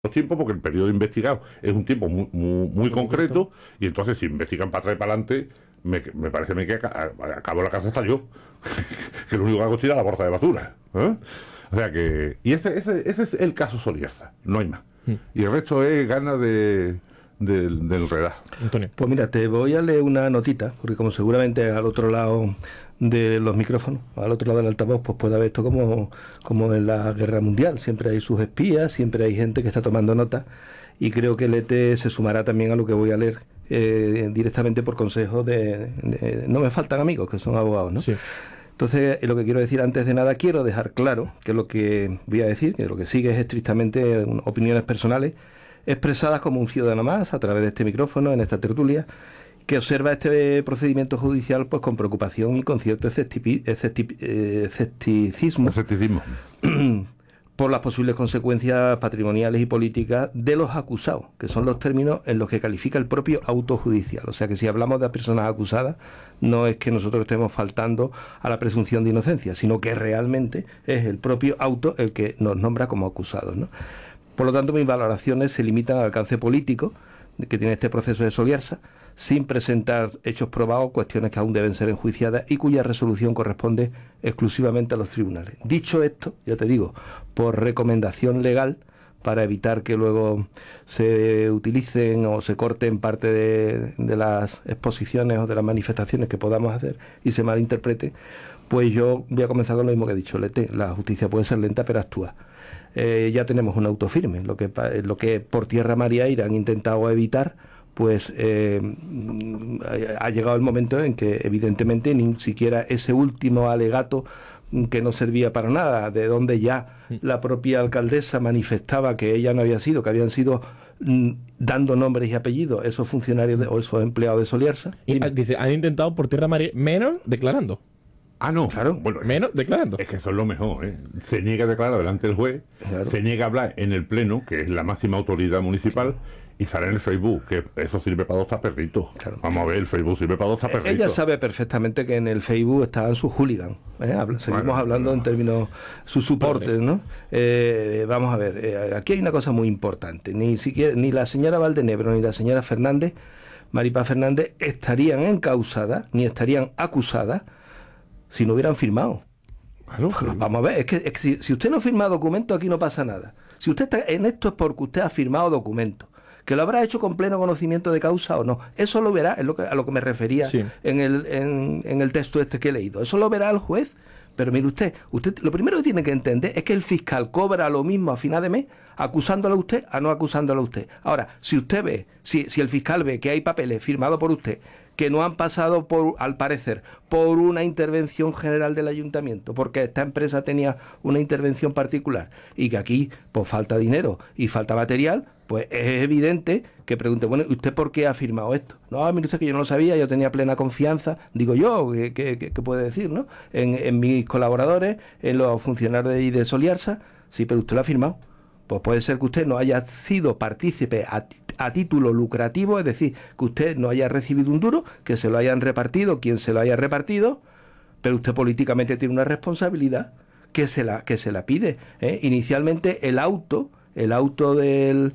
los tiempos, porque el periodo investigado es un tiempo muy concreto, y entonces si investigan para atrás y para adelante, me parece a mí que acabo la casa hasta yo, que lo único que hago es tirar la bolsa de basura. ¿Eh? O sea que... Y ese es el caso Soliarza, no hay más. Y el resto es ganas del relajo. Antonio. Pues mira, te voy a leer una notita, porque como seguramente al otro lado de los micrófonos, al otro lado del altavoz, pues puede haber esto como en la guerra mundial. Siempre hay sus espías, siempre hay gente que está tomando nota, y creo que el ET se sumará también a lo que voy a leer directamente por consejo no me faltan amigos que son abogados, ¿no? Sí. Entonces, lo que quiero decir antes de nada, quiero dejar claro que lo que voy a decir, que lo que sigue es estrictamente opiniones personales, expresadas como un ciudadano más a través de este micrófono, en esta tertulia, que observa este procedimiento judicial pues con preocupación y con cierto escepticismo por las posibles consecuencias patrimoniales y políticas de los acusados, que son los términos en los que califica el propio auto judicial. O sea que si hablamos de personas acusadas, no es que nosotros estemos faltando a la presunción de inocencia, sino que realmente es el propio auto el que nos nombra como acusados, ¿no? Por lo tanto, mis valoraciones se limitan al alcance político que tiene este proceso de Soliarza, sin presentar hechos probados, cuestiones que aún deben ser enjuiciadas y cuya resolución corresponde exclusivamente a los tribunales. Dicho esto, ya te digo, por recomendación legal, para evitar que luego se utilicen o se corten parte de las exposiciones o de las manifestaciones que podamos hacer y se malinterpreten, pues yo voy a comenzar con lo mismo que he dicho, Lete. La justicia puede ser lenta, pero actúa. Ya tenemos un auto firme, lo que por tierra, mar y aire han intentado evitar, pues ha llegado el momento en que evidentemente ni siquiera ese último alegato que no servía para nada, de donde ya la propia alcaldesa manifestaba que ella no había sido, que habían sido dando nombres y apellidos esos funcionarios o esos empleados de Soliarza. Dice, han intentado por tierra, mar y menos declarando. Ah, no. Claro. Bueno, Menos declarando. Es que eso es lo mejor, ¿eh? Se niega a declarar delante del juez, Claro. se niega a hablar en el Pleno, que es la máxima autoridad municipal, y sale en el Facebook, que eso sirve para dos taperritos. Claro. Vamos a ver, el Facebook sirve para dos taperritos. Ella sabe perfectamente que en el Facebook estaban sus hooligans. Seguimos hablando en términos, sus soportes, ¿no? Vamos a ver, aquí hay una cosa muy importante. Ni la señora Valdenebro ni la señora Fernández, Maripaz Fernández, estarían encausadas, ni estarían acusadas, si no hubieran firmado. Claro, Vamos a ver, es que si usted no firma documentos, aquí no pasa nada. Si usted está en esto es porque usted ha firmado documentos. Que lo habrá hecho con pleno conocimiento de causa o no. Eso lo verá, a lo que me refería Sí. en el texto este que he leído. Eso lo verá el juez. Pero mire usted lo primero que tiene que entender es que el fiscal cobra lo mismo a final de mes acusándolo a usted a no acusándolo a usted. Ahora, si usted ve, si el fiscal ve que hay papeles firmados por usted que no han pasado al parecer, por una intervención general del ayuntamiento, porque esta empresa tenía una intervención particular y que aquí pues falta dinero y falta material, pues es evidente que pregunte, bueno, ¿y usted por qué ha firmado esto? No, mire usted que yo no lo sabía, yo tenía plena confianza, digo yo, ¿qué puede decir, no? En mis colaboradores, en los funcionarios de Soliarza, sí, pero usted lo ha firmado. Pues puede ser que usted no haya sido partícipe a título lucrativo, es decir, que usted no haya recibido un duro, que se lo hayan repartido quien se lo haya repartido, pero usted políticamente tiene una responsabilidad que se la pide. Inicialmente el auto del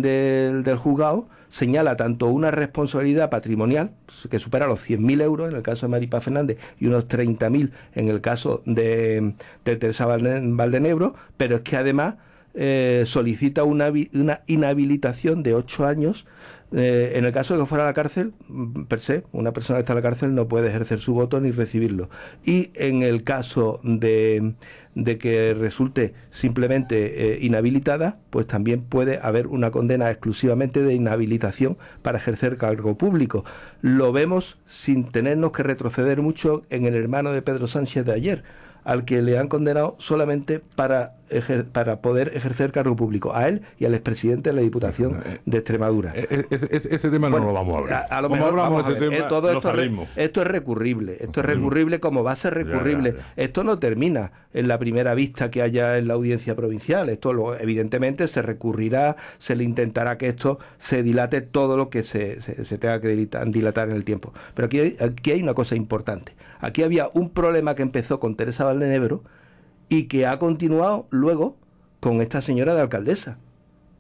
juzgado señala tanto una responsabilidad patrimonial que supera los 100.000 euros en el caso de Maripaz Fernández y unos 30.000 en el caso de Teresa Valdenebro, pero es que además solicita una inhabilitación de 8 años. En el caso de que fuera a la cárcel, per se, una persona que está en la cárcel no puede ejercer su voto ni recibirlo. Y en el caso de que resulte simplemente inhabilitada, pues también puede haber una condena exclusivamente de inhabilitación para ejercer cargo público. Lo vemos sin tenernos que retroceder mucho en el hermano de Pedro Sánchez de ayer, al que le han condenado solamente para poder ejercer cargo público, a él y al expresidente de la Diputación de Extremadura. Ese tema no lo vamos a hablar. A lo mejor hablamos de ese tema, esto es recurrible, como va a ser recurrible. Ya. Esto no termina en la primera vista que haya en la audiencia provincial. Evidentemente se recurrirá, se le intentará que esto se dilate todo lo que se tenga que dilatar en el tiempo. Pero aquí hay una cosa importante. Aquí había un problema que empezó con Teresa Valdenebro y que ha continuado luego con esta señora de alcaldesa.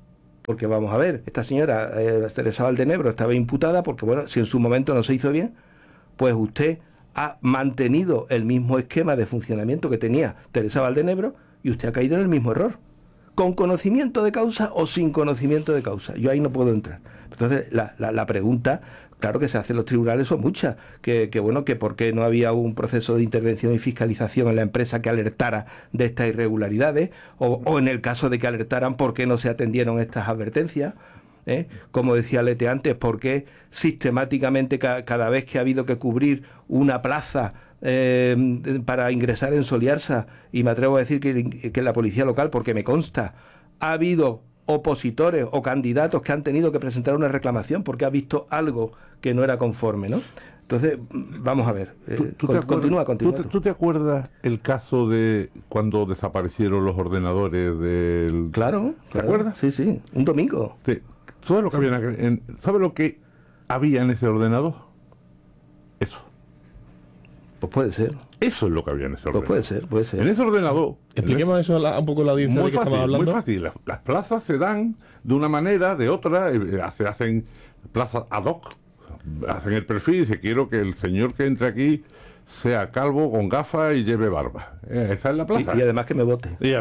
Porque vamos a ver, esta señora Teresa Valdenebro estaba imputada porque, bueno, si en su momento no se hizo bien, pues usted ha mantenido el mismo esquema de funcionamiento que tenía Teresa Valdenebro y usted ha caído en el mismo error. ¿Con conocimiento de causa o sin conocimiento de causa? Yo ahí no puedo entrar. Entonces, la pregunta, claro que se hace en los tribunales, son muchas. Que bueno, que por qué no había un proceso de intervención y fiscalización en la empresa que alertara de estas irregularidades, o en el caso de que alertaran, por qué no se atendieron estas advertencias. Como decía Lete antes, por qué sistemáticamente cada vez que ha habido que cubrir una plaza para ingresar en Soliarsa, y me atrevo a decir que la policía local, porque me consta, ha habido opositores o candidatos que han tenido que presentar una reclamación porque ha visto algo que no era conforme, ¿no? Entonces, vamos a ver. Continúa. ¿Tú te acuerdas el caso de cuando desaparecieron los ordenadores del... Claro. ¿Te acuerdas? Sí, un domingo. ¿Sabes lo que ¿sabes lo que había en ese ordenador? Eso. Pues puede ser. Eso es lo que había en ese ordenador. Pues puede ser. En ese ordenador... Expliquemos eso un poco a la audiencia de que estamos hablando. Muy fácil. Las plazas se dan de una manera, de otra. Se hacen plazas ad hoc. Hacen el perfil y dice, quiero que el señor que entre aquí sea calvo, con gafas y lleve barba. Esa es la plaza. Y además que me vote. Eso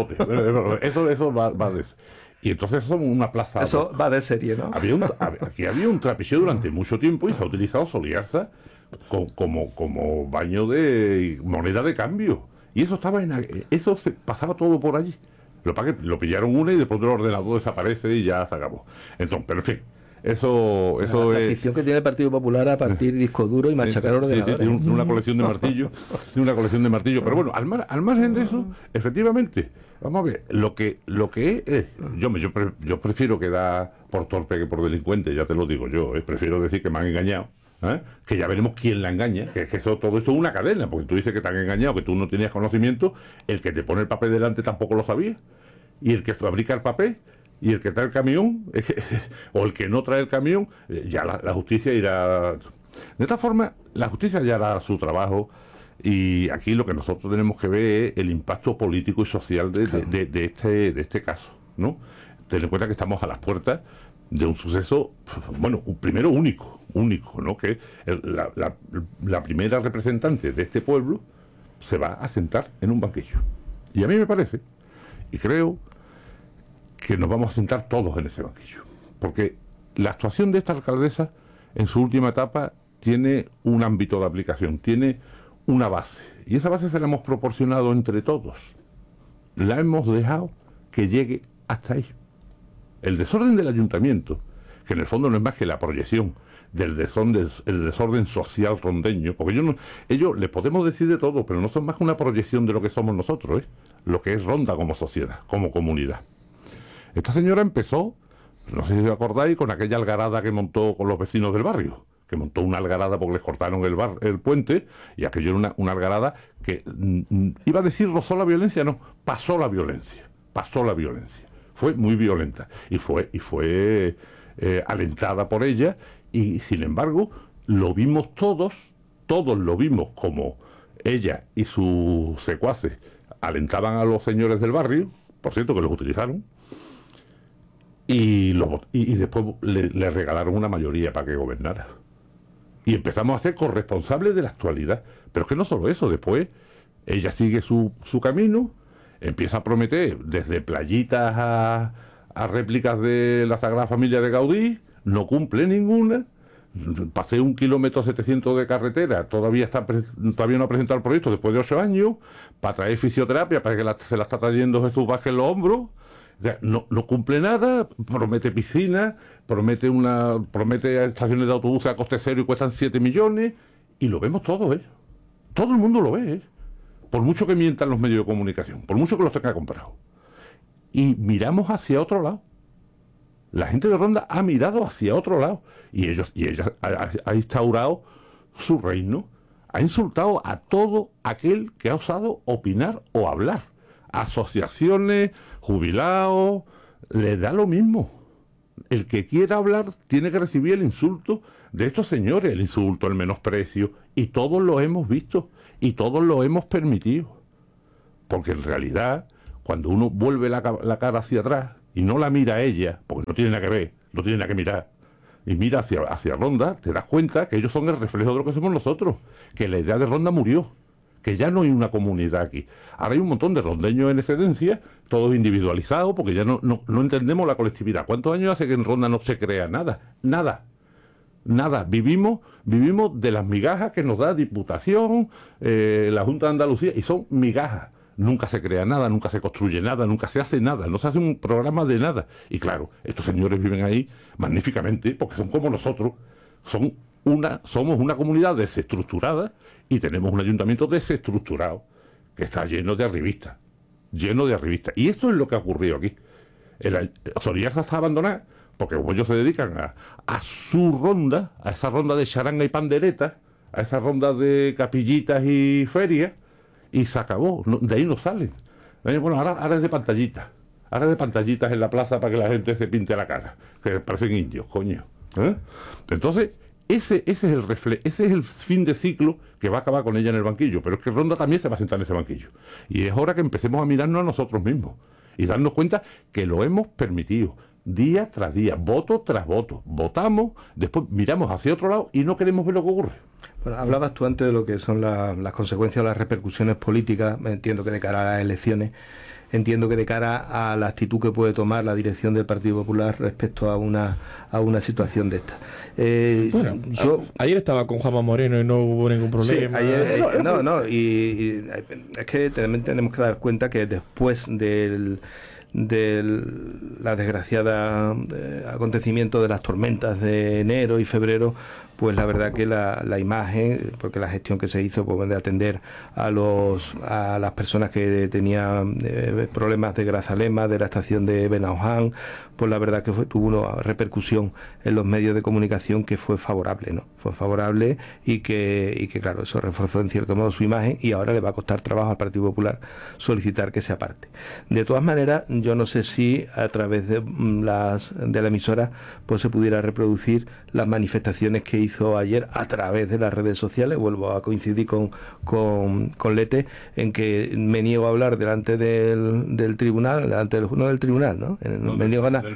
va de eso. Y entonces eso es una plaza. Eso va de serie, ¿no? Aquí había un trapicheo durante mucho tiempo y se ha utilizado Soliarsa como baño de moneda de cambio. Y eso eso se pasaba todo por allí. Lo pillaron una y después el ordenador desaparece y ya se acabó. Entonces, pero en fin, eso la es... afición que tiene el Partido Popular a partir disco duro y machacar ordenadores. Sí, tiene una colección de martillos. Tiene una colección de martillos. Pero bueno, al margen de eso, efectivamente, vamos a ver, lo que es... Yo prefiero quedar por torpe que por delincuente, ya te lo digo yo. Prefiero decir que me han engañado. Que ya veremos quién la engaña, que todo esto es una cadena, porque tú dices que te han engañado, que tú no tenías conocimiento, el que te pone el papel delante tampoco lo sabía, y el que fabrica el papel, y el que trae el camión, o el que no trae el camión, ya la justicia irá... De esta forma, la justicia ya hará su trabajo, y aquí lo que nosotros tenemos que ver es el impacto político y social de este caso, ¿no? Ten en cuenta que estamos a las puertas de un suceso, bueno, primero único, ¿no? Que la primera representante de este pueblo se va a sentar en un banquillo. Y a mí me parece, y creo, que nos vamos a sentar todos en ese banquillo. Porque la actuación de esta alcaldesa, en su última etapa, tiene un ámbito de aplicación, tiene una base. Y esa base se la hemos proporcionado entre todos. La hemos dejado que llegue hasta ahí. El desorden del ayuntamiento, que en el fondo no es más que la proyección del desorden social rondeño, porque ellos les podemos decir de todo, pero no son más que una proyección de lo que somos nosotros, lo que es Ronda como sociedad, como comunidad. Esta señora empezó, no sé si os acordáis, con aquella algarada que montó con los vecinos del barrio, que montó una algarada porque les cortaron el puente, y aquello era una algarada que, iba a decir rozó la violencia, no, pasó la violencia. Fue muy violenta y fue alentada por ella, y sin embargo lo vimos todos lo vimos como ella y sus secuaces alentaban a los señores del barrio, por cierto que los utilizaron, y después le regalaron una mayoría para que gobernara. Y empezamos a ser corresponsables de la actualidad. Pero es que no solo eso, después ella sigue su camino, empieza a prometer desde playitas a réplicas de la Sagrada Familia de Gaudí, no cumple ninguna. Pasé 1,7 kilómetros de carretera, todavía no ha presentado el proyecto después de 8 años, para traer fisioterapia, para que se la está trayendo Jesús Vázquez en los hombros. O sea, no cumple nada, promete piscina, promete estaciones de autobuses a coste cero y cuestan 7 millones, y lo vemos todo, Todo el mundo lo ve, Por mucho que mientan los medios de comunicación, por mucho que los tenga comprados. Y miramos hacia otro lado. La gente de Ronda ha mirado hacia otro lado. Y ella ha instaurado su reino. Ha insultado a todo aquel que ha osado opinar o hablar. Asociaciones, jubilados, le da lo mismo. El que quiera hablar tiene que recibir el insulto de estos señores, el insulto, el menosprecio, y todos lo hemos visto y todos lo hemos permitido. Porque en realidad, cuando uno vuelve la cara hacia atrás y no la mira a ella, porque no tiene nada que ver, no tiene nada que mirar, y mira hacia Ronda, te das cuenta que ellos son el reflejo de lo que somos nosotros, que la idea de Ronda murió, que ya no hay una comunidad aquí. Ahora hay un montón de rondeños en excedencia, todos individualizados, porque ya no entendemos la colectividad. ¿Cuántos años hace que en Ronda no se crea nada? Nada. Vivimos de las migajas que nos da Diputación, la Junta de Andalucía, y son migajas. Nunca se crea nada, nunca se construye nada, nunca se hace nada, no se hace un programa de nada. Y claro, estos señores viven ahí magníficamente, porque son como nosotros, somos una comunidad desestructurada y tenemos un ayuntamiento desestructurado que está lleno de arribistas. Y esto es lo que ha ocurrido aquí. Soriasa está abandonada porque como ellos se dedican a su ronda, a esa ronda de charanga y pandereta, a esa ronda de capillitas y ferias, y se acabó. De ahí no salen. Bueno, ahora es de pantallitas. Ahora es de pantallitas en la plaza para que la gente se pinte la cara, que parecen indios, coño. Entonces, ese es el fin de ciclo que va a acabar con ella en el banquillo. Pero es que Ronda también se va a sentar en ese banquillo. Y es hora que empecemos a mirarnos a nosotros mismos y darnos cuenta que lo hemos permitido día tras día, voto tras voto. Votamos, después miramos hacia otro lado y no queremos ver lo que ocurre. Bueno, hablabas tú antes de lo que son las consecuencias o las repercusiones políticas. Entiendo que de cara a las elecciones, entiendo que de cara a la actitud que puede tomar la dirección del Partido Popular respecto a una situación de esta. Ayer estaba con Juanma Moreno y no hubo ningún problema. Sí, ayer, y es que también tenemos que dar cuenta que después de la desgraciada acontecimiento de las tormentas de enero y febrero, pues la verdad que la imagen, porque la gestión que se hizo pues, de atender a las personas que tenían problemas de Grazalema, de la estación de Benauján, pues la verdad que tuvo una repercusión en los medios de comunicación que fue favorable, ¿no? Fue favorable y que claro, eso reforzó en cierto modo su imagen y ahora le va a costar trabajo al Partido Popular solicitar que se aparte. De todas maneras, yo no sé si a través de la emisora pues se pudiera reproducir las manifestaciones que hizo ayer a través de las redes sociales. Vuelvo a coincidir con Lete en que me niego a hablar delante del tribunal, no del tribunal, ¿no? Me niego a hablar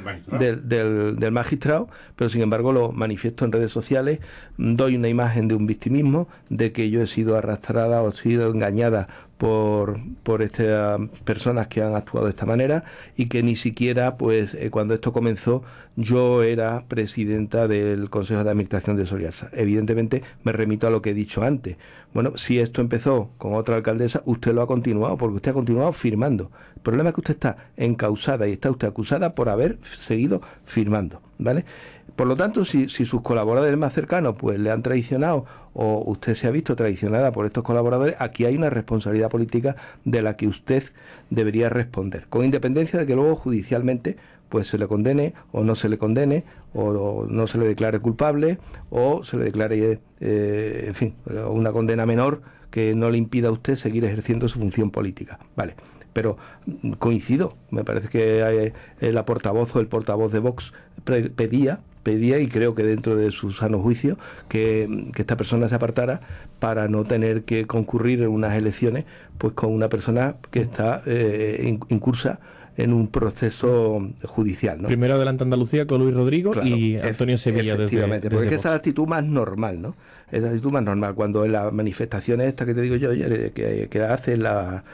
del magistrado, pero sin embargo lo manifiesto en redes sociales, doy una imagen de un victimismo, de que yo he sido arrastrada o he sido engañada por estas personas que han actuado de esta manera y que ni siquiera, pues, cuando esto comenzó, yo era presidenta del Consejo de Administración de Soriasa. Evidentemente, me remito a lo que he dicho antes. Bueno, si esto empezó con otra alcaldesa, usted lo ha continuado, porque usted ha continuado firmando. El problema es que usted está encausada y está usted acusada por haber seguido firmando, ¿vale? Por lo tanto, si sus colaboradores más cercanos pues le han traicionado o usted se ha visto traicionada por estos colaboradores, aquí hay una responsabilidad política de la que usted debería responder, con independencia de que luego judicialmente pues se le condene o no se le condene, o no se le declare culpable, o se le declare, en fin, una condena menor que no le impida a usted seguir ejerciendo su función política. Vale. Pero coincido, me parece que la portavoz o el portavoz de Vox pedía y creo que dentro de su sano juicio que esta persona se apartara para no tener que concurrir en unas elecciones pues con una persona que está incursa en un proceso judicial, ¿no? Primero adelante Andalucía con Luis Rodrigo, claro, y Antonio Sevilla efectivamente, porque es esa actitud más normal, ¿no? Es la actitud más normal. Cuando en las manifestaciones estas que te digo yo, que hace en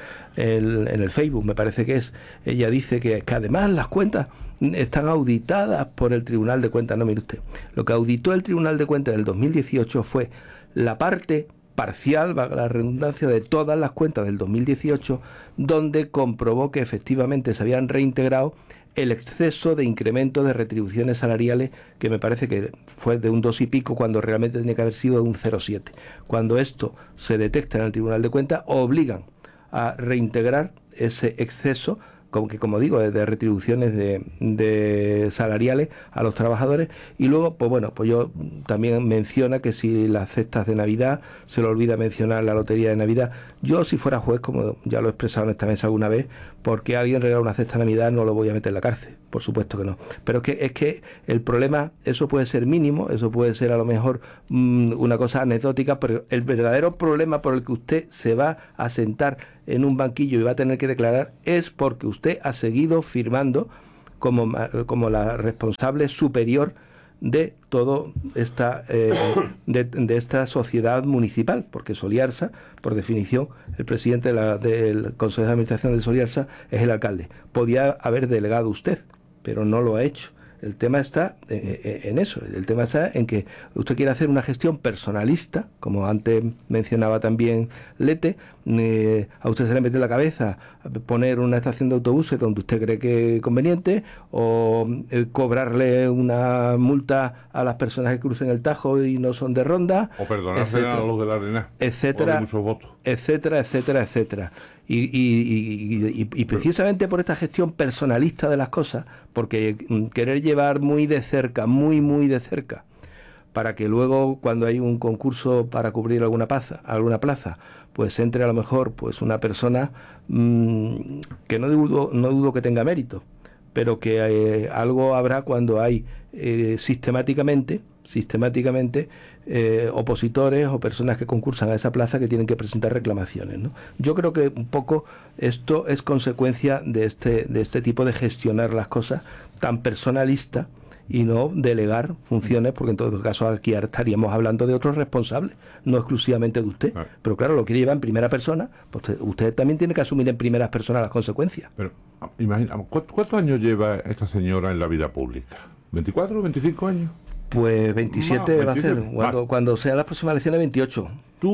el Facebook, me parece que es, ella dice que además las cuentas están auditadas por el Tribunal de Cuentas. No, mire usted, lo que auditó el Tribunal de Cuentas en el 2018 fue la parte parcial, valga la redundancia, de todas las cuentas del 2018, donde comprobó que efectivamente se habían reintegrado el exceso de incremento de retribuciones salariales, que me parece que fue de un 2 y pico, cuando realmente tenía que haber sido de un 0,7. Cuando esto se detecta en el Tribunal de Cuentas, obligan a reintegrar ese exceso, como digo, de retribuciones de salariales a los trabajadores. Y luego, pues bueno, pues yo también menciona que si las cestas de Navidad, se le olvida mencionar la lotería de Navidad. Yo, si fuera juez, como ya lo he expresado en esta mesa alguna vez, porque alguien regala una cesta de Navidad no lo voy a meter en la cárcel, por supuesto que no. Pero es que el problema, eso puede ser mínimo, eso puede ser a lo mejor una cosa anecdótica, pero el verdadero problema por el que usted se va a sentar en un banquillo y va a tener que declarar es porque usted ha seguido firmando como la responsable superior de todo esta de esta sociedad municipal, porque Soliarsa, por definición, el presidente del Consejo de Administración de Soliarsa es el alcalde. Podía haber delegado usted, pero no lo ha hecho. El tema está en eso, el tema está en que usted quiere hacer una gestión personalista, como antes mencionaba también Lete. A usted se le mete en la cabeza poner una estación de autobuses donde usted cree que es conveniente, o cobrarle una multa a las personas que crucen el Tajo y no son de ronda, o perdonarse a los de la arena, etcétera, muchos votos, etcétera, etcétera, etcétera. Y precisamente por esta gestión personalista de las cosas, porque querer llevar muy de cerca, muy de cerca, para que luego cuando hay un concurso para cubrir alguna plaza, pues entre a lo mejor pues una persona que no dudo que tenga mérito, pero que algo habrá cuando hay sistemáticamente opositores o personas que concursan a esa plaza que tienen que presentar reclamaciones, ¿no? Yo creo que un poco esto es consecuencia de este tipo de gestionar las cosas tan personalista y no delegar funciones, porque en todo caso aquí estaríamos hablando de otros responsables, no exclusivamente de usted. Pero claro, lo quiere llevar en primera persona, pues usted también tiene que asumir en primera persona las consecuencias. Pero imagina, ¿cuántos años lleva esta señora en la vida pública? ¿24, 25 años? Pues 27 va a ser, cuando sean las próximas elecciones, 28.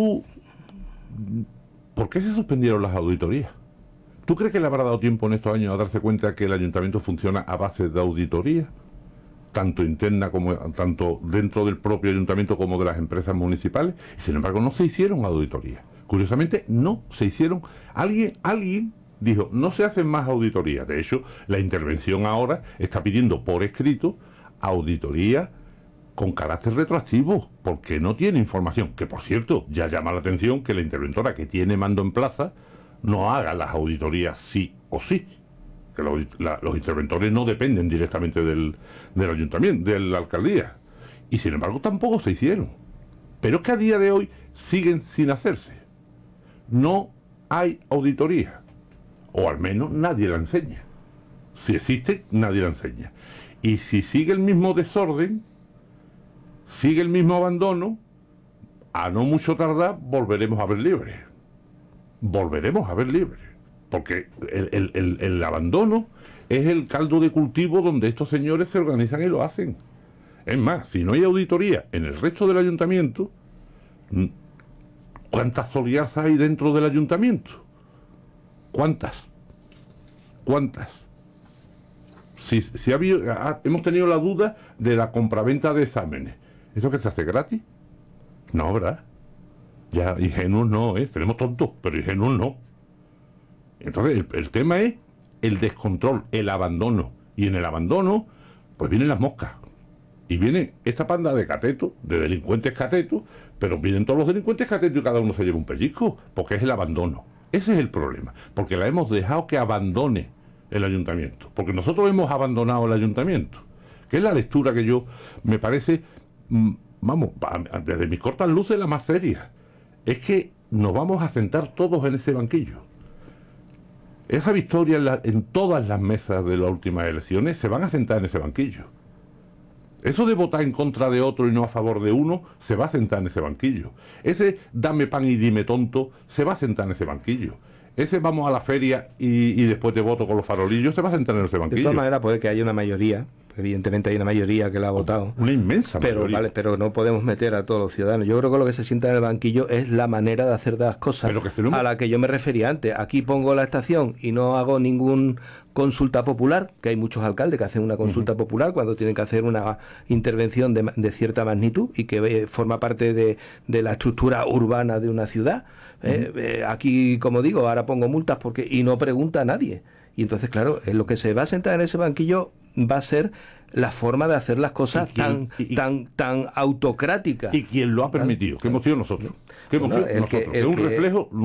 ¿Por qué se suspendieron las auditorías? ¿Tú crees que le habrá dado tiempo en estos años a darse cuenta que el ayuntamiento funciona a base de auditoría? Tanto interna como tanto dentro del propio ayuntamiento como de las empresas municipales. Y sin embargo no se hicieron auditorías. Curiosamente no se hicieron. Alguien dijo, no se hacen más auditorías. De hecho, la intervención ahora está pidiendo por escrito auditoría con carácter retroactivo, porque no tiene información. Que por cierto, ya llama la atención que la interventora que tiene mando en plaza no haga las auditorías sí o sí. Que los interventores no dependen directamente del ayuntamiento, de la alcaldía. Y sin embargo tampoco se hicieron. Pero es que a día de hoy siguen sin hacerse. No hay auditoría. O al menos nadie la enseña. Si existe, nadie la enseña. Y si sigue el mismo desorden, sigue el mismo abandono, a no mucho tardar volveremos a ver libres. Volveremos a ver libres. Porque el abandono es el caldo de cultivo donde estos señores se organizan y lo hacen. Es más, si no hay auditoría en el resto del ayuntamiento, ¿cuántas Soliarsas hay dentro del ayuntamiento? ¿Cuántas? Si hemos tenido la duda de la compraventa de exámenes. ¿Eso que se hace gratis? No, ¿verdad? Ya, ingenuos no, tenemos tontos, pero ingenuos no. Entonces, el tema es el descontrol, el abandono. Y en el abandono, pues vienen las moscas. Y viene esta panda de catetos, de delincuentes catetos, pero vienen todos los delincuentes catetos y cada uno se lleva un pellizco, porque es el abandono. Ese es el problema, porque la hemos dejado que abandone el ayuntamiento. Porque nosotros hemos abandonado el ayuntamiento. Que es la lectura que yo, me parece, desde mis cortas luces, la más seria. Es que nos vamos a sentar todos en ese banquillo. Esa victoria en todas las mesas de las últimas elecciones se van a sentar en ese banquillo. Eso de votar en contra de otro y no a favor de uno, se va a sentar en ese banquillo. Ese dame pan y dime tonto, se va a sentar en ese banquillo. Ese vamos a la feria y después te voto con los farolillos, se va a sentar en ese banquillo. De todas maneras puede que haya una mayoría, evidentemente hay una mayoría que la ha votado. Una inmensa mayoría. Vale, pero no podemos meter a todos los ciudadanos. Yo creo que lo que se sienta en el banquillo es la manera de hacer las cosas a la que yo me refería antes. Aquí pongo la estación y no hago ningún consulta popular, que hay muchos alcaldes que hacen una consulta popular cuando tienen que hacer una intervención de cierta magnitud y que forma parte de la estructura urbana de una ciudad. Aquí, como digo, ahora pongo multas y no pregunta a nadie. Y entonces, claro, lo que se va a sentar en ese banquillo va a ser la forma de hacer las cosas tan autocrática. ¿Y quién lo ha permitido? ¿Qué hemos sido nosotros? ¿Qué hemos sido nosotros? Es un reflejo nuestro.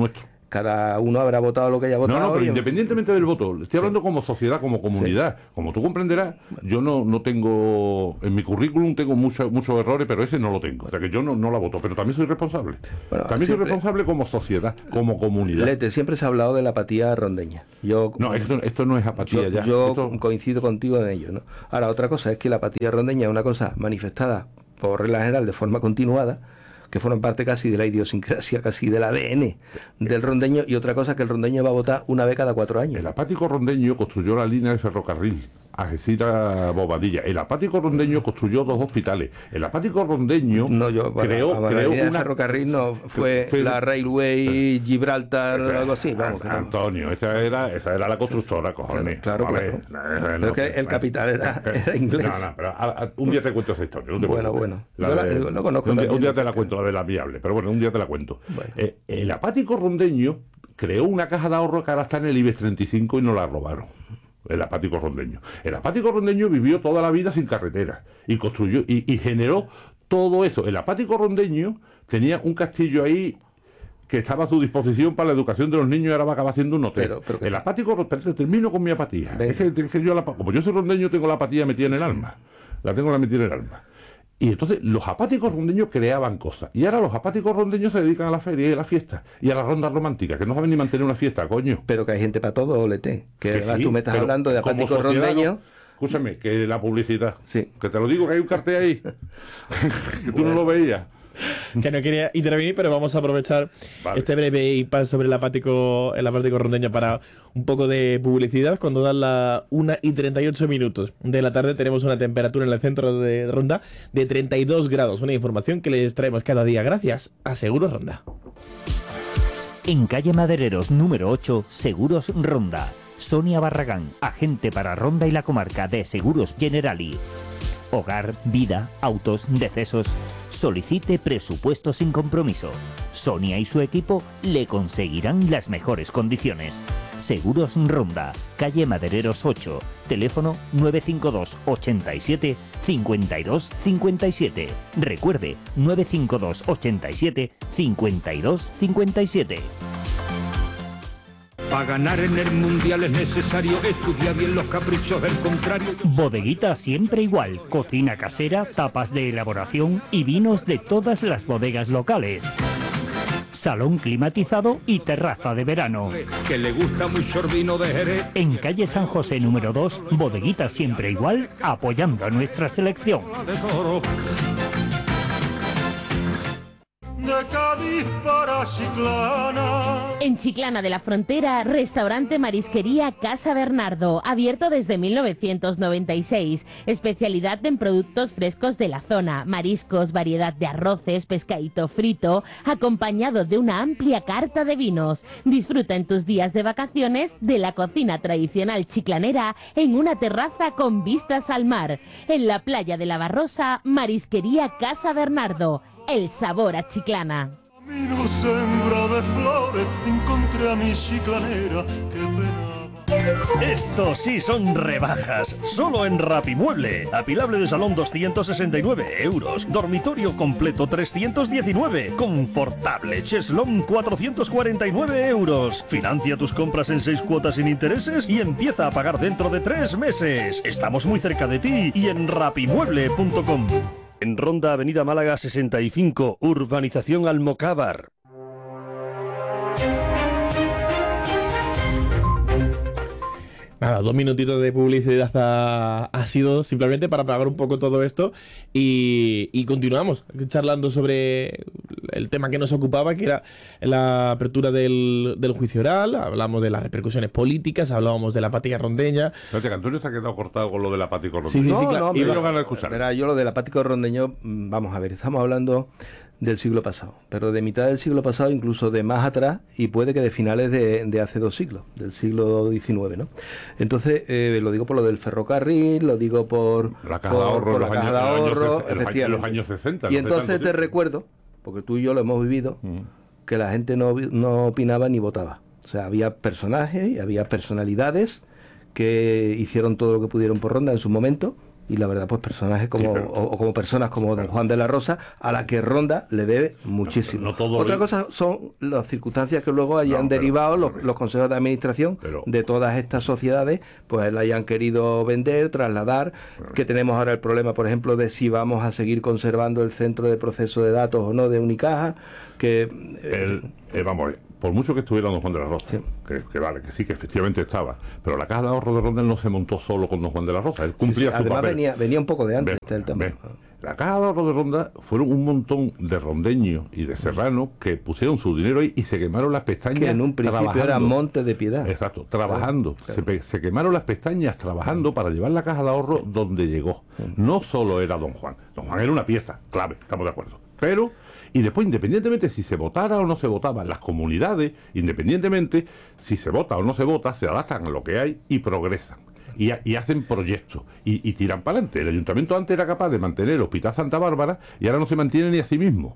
Cada uno habrá votado lo que haya votado. No, pero y- independientemente del voto, estoy hablando como sociedad, como comunidad. Como tú comprenderás, yo no tengo, en mi currículum tengo muchos errores, pero ese no lo tengo. O sea que yo no la voto, pero también soy responsable. Bueno, También soy siempre- responsable como sociedad, como comunidad. Lete, siempre se ha hablado de la apatía rondeña. No, esto no es apatía ya. yo Esto- coincido contigo en ello, ¿no? Ahora, otra cosa es que la apatía rondeña es una cosa manifestada por regla general de forma continuada, que forma parte casi de la idiosincrasia, casi del ADN del rondeño, y otra cosa es que el rondeño va a votar una vez cada 4 años. El apático rondeño construyó la línea de ferrocarril Algeciras-Bobadilla. El apático rondeño construyó 2 hospitales. El apático rondeño No, yo, creó la línea de una... ferrocarril no fue la Railway Gibraltar o algo así, vamos. que no. Antonio, esa era la constructora, cojones. Claro, Vale, Pero que el capital era inglés. No, pero un día te cuento esa historia. No te Bueno, preocupes. bueno. La Yo de- lo conozco un día también. te la cuento, la de la viable. Pero bueno, un día te la cuento. Bueno. El apático rondeño creó una caja de ahorro que ahora está en el IBEX 35 y no la robaron. El apático rondeño. El apático rondeño vivió toda la vida sin carretera y construyó y generó todo eso. El apático rondeño tenía un castillo ahí que estaba a su disposición para la educación de los niños y ahora va a acabar siendo un hotel. Pero el apático, termino con mi apatía. Venga. Es que yo como yo soy rondeño, tengo la apatía metida en el alma. La tengo metida en el alma. Y entonces los apáticos rondeños creaban cosas. Y ahora los apáticos rondeños se dedican a la feria y a la fiesta. Y a las rondas románticas, que no saben ni mantener una fiesta, coño. Pero que hay gente para todo, Lete. Que además sí, tú me estás pero hablando de como apáticos sociedad, rondeños. no. Escúchame, que la publicidad. Sí. Que te lo digo, que hay un cartel ahí. Que tú no lo veías. Que no quería intervenir, pero vamos a aprovechar Vale. este breve impasse sobre el apático rondeño para un poco de publicidad. Cuando dan las 1:38 de la tarde tenemos una temperatura en el centro de Ronda de 32 grados. Una información que les traemos cada día gracias a Seguros Ronda. En calle Madereros número 8, Seguros Ronda. Sonia Barragán, agente para Ronda y la comarca de Seguros Generali. Hogar, vida, autos, decesos. Solicite presupuesto sin compromiso. Sonia y su equipo le conseguirán las mejores condiciones. Seguros Ronda, calle Madereros 8, teléfono 952 87 52 57. Recuerde, 952 87 52 57. Para ganar en el mundial es necesario estudiar bien los caprichos del contrario. Bodeguita siempre igual, cocina casera, tapas de elaboración y vinos de todas las bodegas locales. Salón climatizado y terraza de verano. Que le gusta mucho el vino de Jerez. En calle San José número 2, Bodeguita siempre igual, apoyando a nuestra selección. De toro. De Cádiz para Chiclana. En Chiclana de la Frontera, restaurante Marisquería Casa Bernardo, abierto desde 1996. Especialidad en productos frescos de la zona, mariscos, variedad de arroces, pescadito frito, acompañado de una amplia carta de vinos. Disfruta en tus días de vacaciones de la cocina tradicional chiclanera en una terraza con vistas al mar. En la playa de la Barrosa, Marisquería Casa Bernardo. El sabor a Chiclana. Camino sembrado de flores, encontré a mi chiclanera que penaba. Estos sí son rebajas, solo en Rapimueble. Apilable de salón 269 euros, dormitorio completo 319, confortable cheslón 449 euros. Financia tus compras en 6 cuotas sin intereses y empieza a pagar dentro de 3 meses. Estamos muy cerca de ti y en rapimueble.com. En Ronda, Avenida Málaga 65, Urbanización Almocávar. Nada, 2 minutitos de publicidad ha sido simplemente para pagar un poco todo esto y continuamos charlando sobre el tema que nos ocupaba, que era la apertura del juicio oral. Hablamos de las repercusiones políticas, hablábamos de la apatía rondeña. Fíjate que Antonio se ha quedado cortado con lo del apático rondeño. Sí, sí, sí, No, claro. no, Me iba- dio ganas de escuchar. Verá, yo lo del apático rondeño, vamos a ver, estamos hablando del siglo pasado, pero de mitad del siglo pasado, incluso de más atrás, y puede que de finales de hace 2 siglos, del siglo XIX, ¿no? Entonces, lo digo por lo del ferrocarril, lo digo por La caja de ahorro por en la los caja años- de en los años ahorro, en los años- efectivamente. en los años 60, Y no hace entonces tanto te tiempo. recuerdo, porque tú y yo lo hemos vivido, que la gente no opinaba ni votaba. O sea, había personajes y había personalidades que hicieron todo lo que pudieron por Ronda en su momento, y la verdad pues personajes como, Sí, pero- o como personas como don Juan de la Rosa, a la que Ronda le debe muchísimo. No todo Otra es- cosa son las circunstancias que luego hayan No, pero- derivado los consejos de administración Pero- de todas estas sociedades, pues la hayan querido vender, trasladar, que tenemos ahora el problema, por ejemplo, de si vamos a seguir conservando el centro de proceso de datos o no de Unicaja, que Vamos a ver, por mucho que estuviera don Juan de la Rosa, Sí. que vale, que sí, que efectivamente estaba, pero la Caja de Ahorro de Ronda no se montó solo con don Juan de la Rosa, él cumplía su además papel. venía un poco de antes Ve, el tema. ve. La Caja de Ahorro de Ronda fueron un montón de rondeños y de serranos que pusieron su dinero ahí y se quemaron las pestañas Que en un principio trabajando. era Monte de Piedad. Exacto, trabajando. Claro. Se quemaron las pestañas trabajando para llevar la Caja de Ahorro donde llegó. No solo era don Juan. Don Juan era una pieza clave, estamos de acuerdo. Pero, y después, independientemente si se votara o no se votaba, las comunidades, independientemente si se vota o no se vota, se adaptan a lo que hay y progresan. Y hacen proyectos y tiran para adelante. El ayuntamiento antes era capaz de mantener el Hospital Santa Bárbara y ahora no se mantiene ni a sí mismo.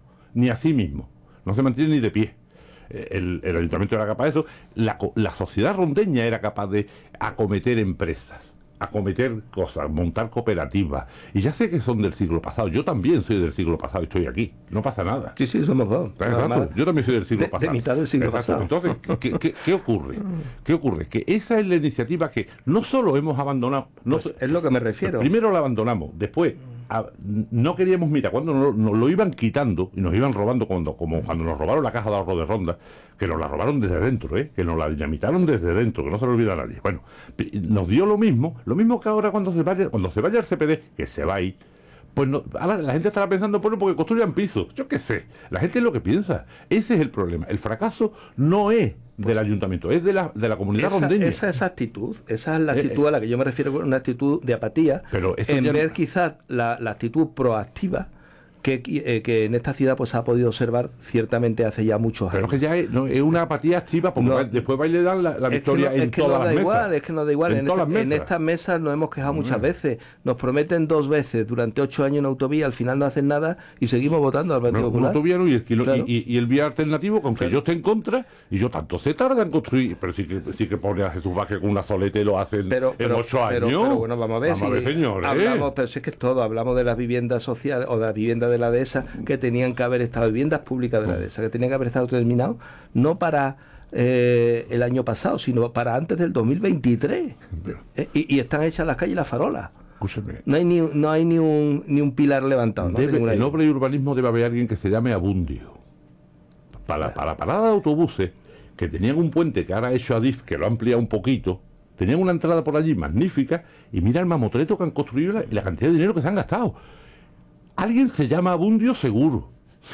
No se mantiene ni de pie. El ayuntamiento era capaz de eso. La sociedad rondeña era capaz de acometer empresas, acometer cosas, montar cooperativas. Y ya sé que son del siglo pasado. Yo también soy del siglo pasado y estoy aquí. No pasa nada. Sí, sí, somos dos. Exacto. Además, Yo también soy del siglo de pasado. mitad del siglo Exacto. pasado. Entonces, ¿qué ocurre? ¿Qué ocurre? Que esa es la iniciativa que no solo hemos abandonado, pues es lo que me refiero. primero la abandonamos, después no queríamos, mira, cuando nos lo iban quitando y nos iban robando, como cuando nos robaron la Caja de Ahorro de Ronda, que nos la robaron desde dentro, que nos la dinamitaron desde dentro, que no se lo olvida a nadie. Bueno, nos dio lo mismo que ahora cuando se vaya el CPD, que se va ahí. Pues ahora la gente estará pensando, bueno, porque construyan pisos. Yo qué sé. La gente es lo que piensa. Ese es el problema. El fracaso no es del ayuntamiento, es de la comunidad rondeña. Esa es la actitud a la que yo me refiero, una actitud de apatía, Pero esto en ya vez no- quizás la actitud proactiva que en esta ciudad pues se ha podido observar ciertamente hace ya muchos Pero años. es que ya es una apatía activa, porque No. después va y le dan la victoria en todas las mesas. Es que no da igual. En todas las En mesas. estas mesas nos hemos quejado muchas Hombre. veces. Nos prometen 2 veces durante 8 años una autovía, al final no hacen nada y seguimos votando al Partido No, un Popular. autoviano Claro. y el vía alternativo, que aunque Claro. yo esté en contra, y yo tanto se tarda en construir, pero sí que pone a Jesús Vázquez con una soleta y lo hacen en 8 años. Pero bueno, vamos a ver, señores. hablamos, pero si es que es todo, hablamos de las viviendas sociales o de las viviendas de la dehesa que tenían que haber estado, viviendas públicas de la dehesa, que tenían que haber estado terminados, no para el año pasado, sino para antes del 2023. Y están hechas las calles y las farolas. Escúcheme. No hay ni un pilar levantado. ¿no? De ninguna En isla. obra y urbanismo debe haber alguien que se llame Abundio. Para parada de autobuses, que tenían un puente que ahora ha hecho Adif, que lo ha ampliado un poquito, tenían una entrada por allí magnífica, y mira el mamotreto que han construido y la cantidad de dinero que se han gastado. Alguien se llama Abundio seguro.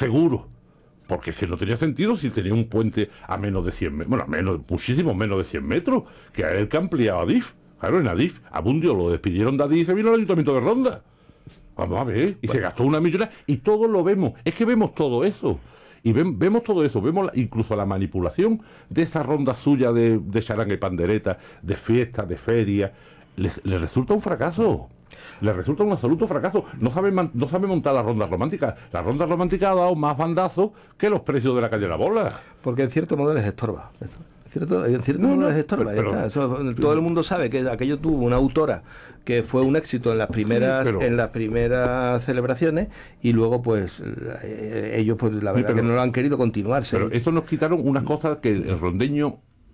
Porque si no tenía sentido si tenía un puente a menos de 100 metros, muchísimo menos de 100 metros, que era el que ha ampliado Adif. Claro, en Adif, Abundio lo despidieron de Adif y se vino al Ayuntamiento de Ronda. Vamos a ver, y se gastó una millonada, y todos lo vemos, es que vemos todo eso. Y vemos todo eso, vemos incluso la manipulación de esa ronda suya de charanga y pandereta, de fiestas, de ferias, les resulta un fracaso. Le resulta un absoluto fracaso. No sabe montar la ronda romántica. La ronda romántica ha dado más bandazos que los precios de la calle La Bola. Porque en cierto modo les estorba. En cierto No, modo no, les estorba. pero- ya está. Todo el mundo sabe que aquello tuvo una autora que fue un éxito en las primeras pero- en las primeras celebraciones y luego pues ellos pues la verdad pero- que no lo han querido continuar. Pero eso nos quitaron unas cosas que el rondeño...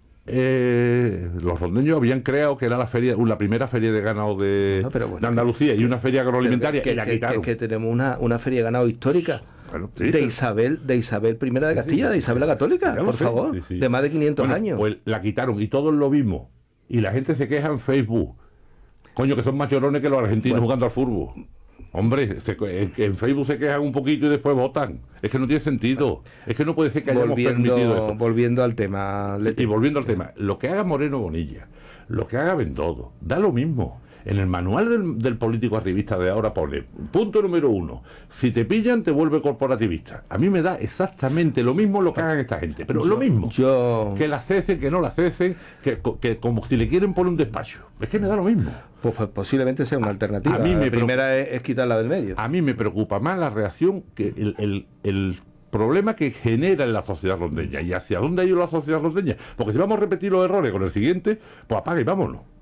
los rondeños habían creado que era la primera feria de ganado de Andalucía y una feria agroalimentaria y la quitaron. que tenemos una feria de ganado histórica. Bueno, sí, de Isabel I de Castilla, de Isabel la Católica, Ya lo por sé, favor, sí, sí. de más de 500 Bueno, años. Pues la quitaron y todos lo vimos. Y la gente se queja en Facebook. Coño, que son más llorones que los argentinos jugando al fútbol. Hombre, en Facebook se quejan un poquito y después votan. Es que no tiene sentido. Es que no puede ser que hayamos permitido eso. Volviendo al tema. Y volviendo al tema, lo que haga Moreno Bonilla, lo que haga Bendodo, da lo mismo. En el manual del político arribista de ahora pone, punto número 1, si te pillan te vuelve corporativista. A mí me da exactamente lo mismo lo que hagan esta gente, pero lo mismo. Que la cesen, que no la cesen, que como si le quieren poner un despacho. Es que me da lo mismo. Pues posiblemente sea una alternativa. A mí me la primera es quitarla del medio. A mí me preocupa más la reacción que el problema que genera en la sociedad rondeña. ¿Y hacia dónde ha ido la sociedad rondeña? Porque si vamos a repetir los errores con el siguiente, pues apaga y vámonos.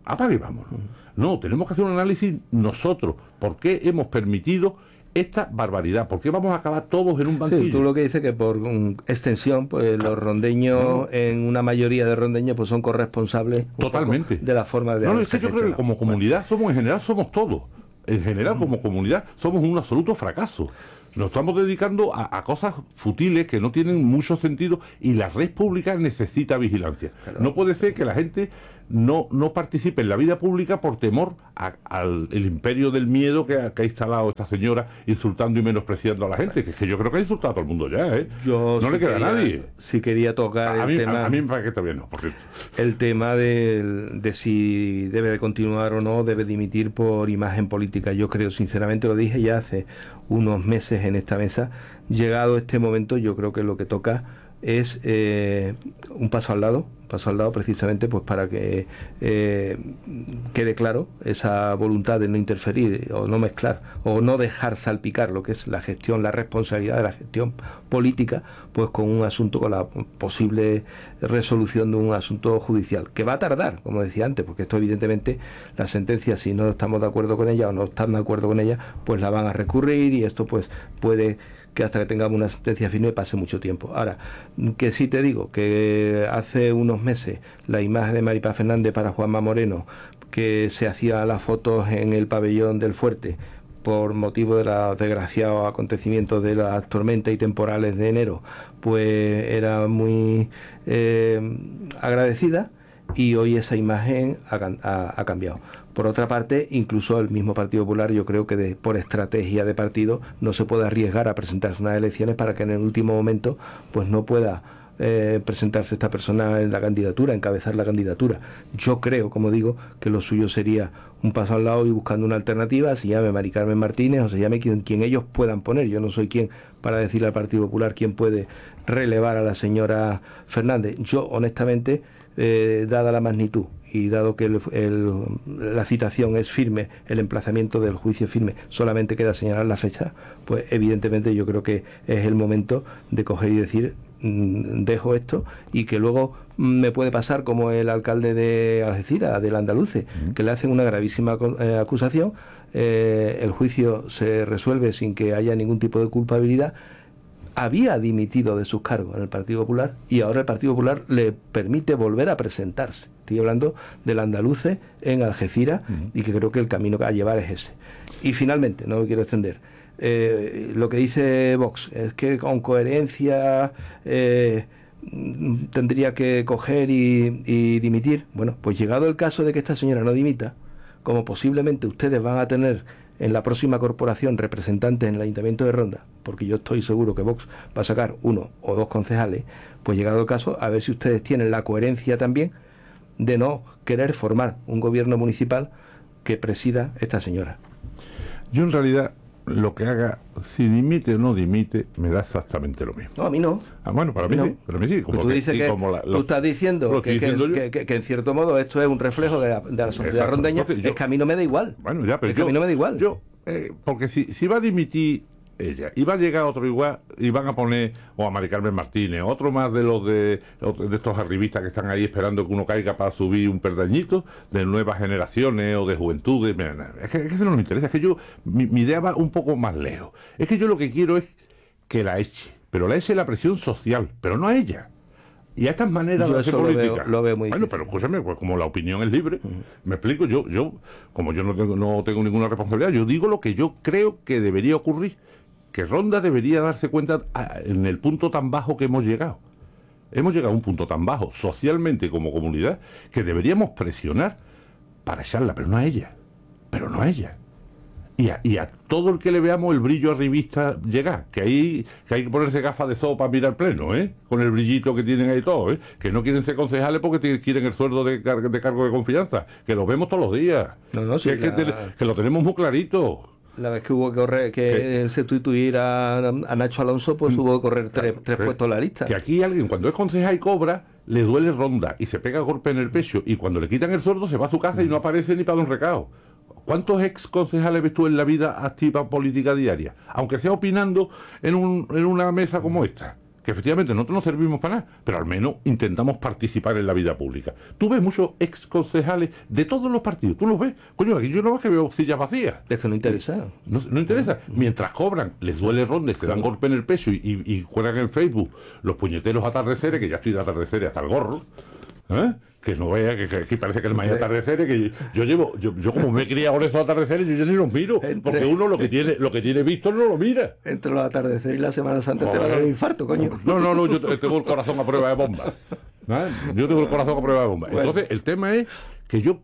apague y vámonos. No, tenemos que hacer un análisis nosotros. ¿Por qué hemos permitido esta barbaridad? ¿Por qué vamos a acabar todos en un banquillo? Sí, tú lo que dices que por extensión, pues los rondeños, en una mayoría de rondeños, pues son corresponsables totalmente de la forma de... No, es que yo creo que como comunidad somos, en general somos todos. En general, como comunidad, somos un absoluto fracaso. Nos estamos dedicando a cosas futiles que no tienen mucho sentido y la red pública necesita vigilancia. Claro. No puede ser que la gente no participe en la vida pública por temor al imperio del miedo que ha instalado esta señora, insultando y menospreciando a la gente, que yo creo que ha insultado a todo el mundo ya, ¿eh? No sí le queda a nadie. Sí quería tocar el tema... A mí me parece que está bien, no, por cierto. El tema de si debe de continuar o no, debe dimitir por imagen política. Yo creo, sinceramente, lo dije ya hace unos meses en esta mesa, llegado este momento, yo creo que lo que toca es un paso al lado precisamente pues para que quede claro esa voluntad de no interferir o no mezclar o no dejar salpicar lo que es la gestión, la responsabilidad de la gestión política, pues con un asunto, con la posible resolución de un asunto judicial, que va a tardar, como decía antes, porque esto evidentemente la sentencia, si no estamos de acuerdo con ella o no están de acuerdo con ella, pues la van a recurrir y esto pues puede que hasta que tengamos una sentencia firme pase mucho tiempo. Ahora, que sí te digo que hace unos meses la imagen de Maripaz Fernández para Juanma Moreno, que se hacía las fotos en el pabellón del Fuerte por motivo de los desgraciados acontecimientos de las tormentas y temporales de enero, pues era muy agradecida, y hoy esa imagen ha cambiado. Por otra parte, incluso el mismo Partido Popular, yo creo que por estrategia de partido no se puede arriesgar a presentarse unas elecciones para que en el último momento pues no pueda presentarse esta persona en la candidatura, encabezar la candidatura. Yo creo, como digo, que lo suyo sería un paso al lado y buscando una alternativa, se llame Mari Carmen Martínez o se llame quien ellos puedan poner. Yo no soy quien para decirle al Partido Popular quién puede relevar a la señora Fernández. Yo, honestamente, dada la magnitud y dado que la citación es firme, el emplazamiento del juicio firme, solamente queda señalar la fecha, pues evidentemente yo creo que es el momento de coger y decir dejo esto, y que luego me puede pasar como el alcalde de Algeciras, del Andaluce, que le hacen una gravísima acusación, el juicio se resuelve sin que haya ningún tipo de culpabilidad. Había dimitido de sus cargos en el Partido Popular y ahora el Partido Popular le permite volver a presentarse. Estoy hablando del Andaluce en Algeciras, y que creo que el camino a llevar es ese. Y finalmente, no me quiero extender, lo que dice Vox es que con coherencia tendría que coger y dimitir. Bueno, pues llegado el caso de que esta señora no dimita, como posiblemente ustedes van a tener en la próxima corporación representantes en el Ayuntamiento de Ronda, porque yo estoy seguro que Vox va a sacar 1 o 2 concejales, pues llegado el caso, a ver si ustedes tienen la coherencia también de no querer formar un gobierno municipal que presida esta señora. Yo en realidad lo que haga, si dimite o no dimite, me da exactamente lo mismo. No, a mí no. Bueno, para mí no. Sí, pero a mí sí. Como tú dices que tú estás diciendo que en cierto modo esto es un reflejo de la sociedad rondeña. Entonces, es que a mí no me da igual. Bueno, ya, pero es que a mí no me da igual. Porque si va a dimitir ella y va a llegar otro igual y van a poner o a Mari Carmen Martínez, otro más de los de estos arribistas que están ahí esperando que uno caiga para subir un peldañito, de nuevas generaciones o de juventudes. Es que eso no nos interesa. Es que mi idea va un poco más lejos. Es que yo lo que quiero es que la eche, pero la eche la presión social, pero no a ella. Y a estas maneras de hacer política. Lo veo muy bueno, pero escúchame, pues como la opinión es libre, me explico, yo como yo no tengo ninguna responsabilidad, yo digo lo que yo creo que debería ocurrir, que Ronda debería darse cuenta en el punto tan bajo que hemos llegado. Hemos llegado a un punto tan bajo, socialmente como comunidad, que deberíamos presionar para echarla, pero no a ella. Pero no a ella. Y a todo el que le veamos el brillo arribista llegar, que hay que ponerse gafas de zoo para mirar pleno, con el brillito que tienen ahí todos, que no quieren ser concejales porque quieren el sueldo de cargo de confianza, que lo vemos todos los días, que lo tenemos muy clarito. La vez que hubo que correr, que sustituir a Nacho Alonso, pues hubo que correr tres puestos en la lista. Que aquí alguien, cuando es concejal y cobra, le duele Ronda y se pega golpe en el pecho, y cuando le quitan el sueldo se va a su casa y no aparece ni para un recado. ¿Cuántos ex concejales ves tú en la vida activa política diaria? Aunque sea opinando en una mesa como esta. que efectivamente nosotros no servimos para nada, pero al menos intentamos participar en la vida pública. Tú ves muchos ex concejales de todos los partidos, tú los ves, coño, aquí yo no más que veo sillas vacías. Es que no interesa. No interesa. Mientras cobran, les duele ronda, se dan golpe en el pecho y juegan en Facebook los puñeteros atardeceres, que ya estoy de atardeceres hasta el gorro, ¿eh? Que no vea, que parece que el mañana atardeceres, que yo como me he criado con esos atardeceres, yo ya ni los miro, porque uno lo que tiene visto no lo mira. Entre los atardeceres y la Semana Santa te va a dar un infarto, coño. No, yo tengo el corazón a prueba de bomba. ¿Vale? Yo tengo el corazón a prueba de bomba. Bueno. Entonces, el tema es que yo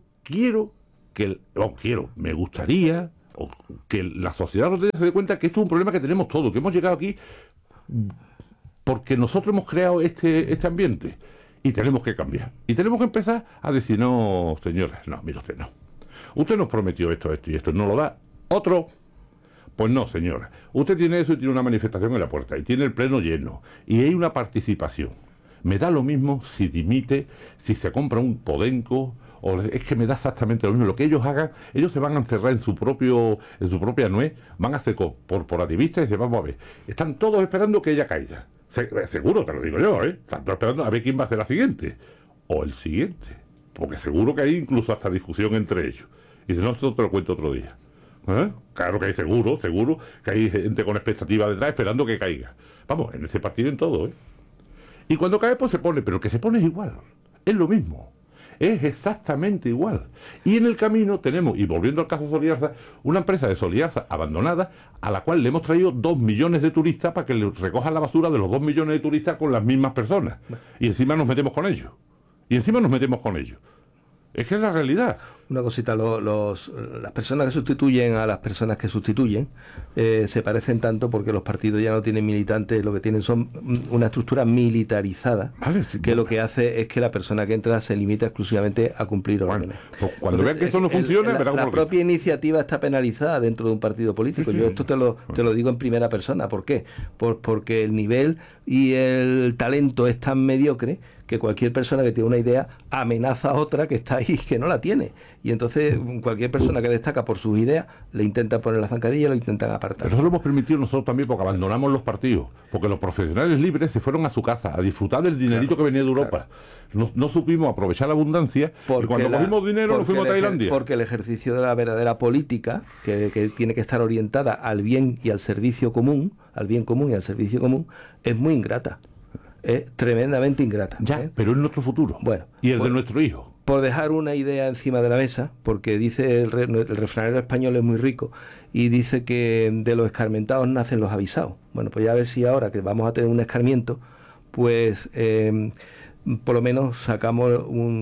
me gustaría que la sociedad se dé cuenta que esto es un problema que tenemos todos, que hemos llegado aquí porque nosotros hemos creado este ambiente. Y tenemos que cambiar. Y tenemos que empezar a decir, no, señora, no, mire usted, no. Usted nos prometió esto y esto, ¿no lo da? ¿Otro? Pues no, señora. Usted tiene eso y tiene una manifestación en la puerta, y tiene el pleno lleno, y hay una participación. Me da lo mismo si dimite, si se compra un Podenco, o es que me da exactamente lo mismo. Lo que ellos hagan, ellos se van a encerrar en su propia nuez, van a hacer corporativistas y dicen, vamos a ver, están todos esperando que ella caiga. Seguro, te lo digo yo, ¿eh? Están todos esperando a ver quién va a ser la siguiente. O el siguiente. Porque seguro que hay incluso hasta discusión entre ellos. Y si no, esto te lo cuento otro día. ¿Eh? Claro que hay seguro que hay gente con expectativa detrás esperando que caiga. Vamos, en ese partido en todo, ¿eh? Y cuando cae, pues se pone, pero el que se pone es igual. Es lo mismo. Es exactamente igual. Y en el camino tenemos, y volviendo al caso de Soliarza, una empresa de Soliarza abandonada a la cual le hemos traído 2 millones de turistas para que le recojan la basura de los 2 millones de turistas con las mismas personas. Y encima nos metemos con ellos. Es que es la realidad. Una cosita, las personas que sustituyen a las personas que sustituyen se parecen tanto porque los partidos ya no tienen militantes, lo que tienen son una estructura militarizada, Vale, sí, que lo que hace es que la persona que entra se limita exclusivamente a cumplir órdenes. Pues cuando vean que esto no funciona, verá cómo la propia iniciativa está penalizada dentro de un partido político. Sí, sí. Yo esto te lo digo en primera persona. ¿Por qué? Porque el nivel y el talento es tan mediocre que cualquier persona que tiene una idea amenaza a otra que está ahí que no la tiene. Y entonces cualquier persona que destaca por sus ideas le intenta poner la zancadilla y lo intentan apartar. Pero eso lo hemos permitido nosotros también porque abandonamos los partidos, porque los profesionales libres se fueron a su casa a disfrutar del dinerito que venía de Europa. No supimos aprovechar la abundancia y cuando cogimos dinero nos fuimos a Tailandia. Porque el ejercicio de la verdadera política, que tiene que estar orientada al bien y al servicio común, al bien común y al servicio común, es muy ingrata. Es tremendamente ingrata. Ya, pero es nuestro futuro. Bueno, y el de nuestro hijo. Por dejar una idea encima de la mesa, porque dice el refranero español es muy rico y dice que de los escarmentados nacen los avisados. Bueno, pues ya a ver si ahora que vamos a tener un escarmiento, pues por lo menos sacamos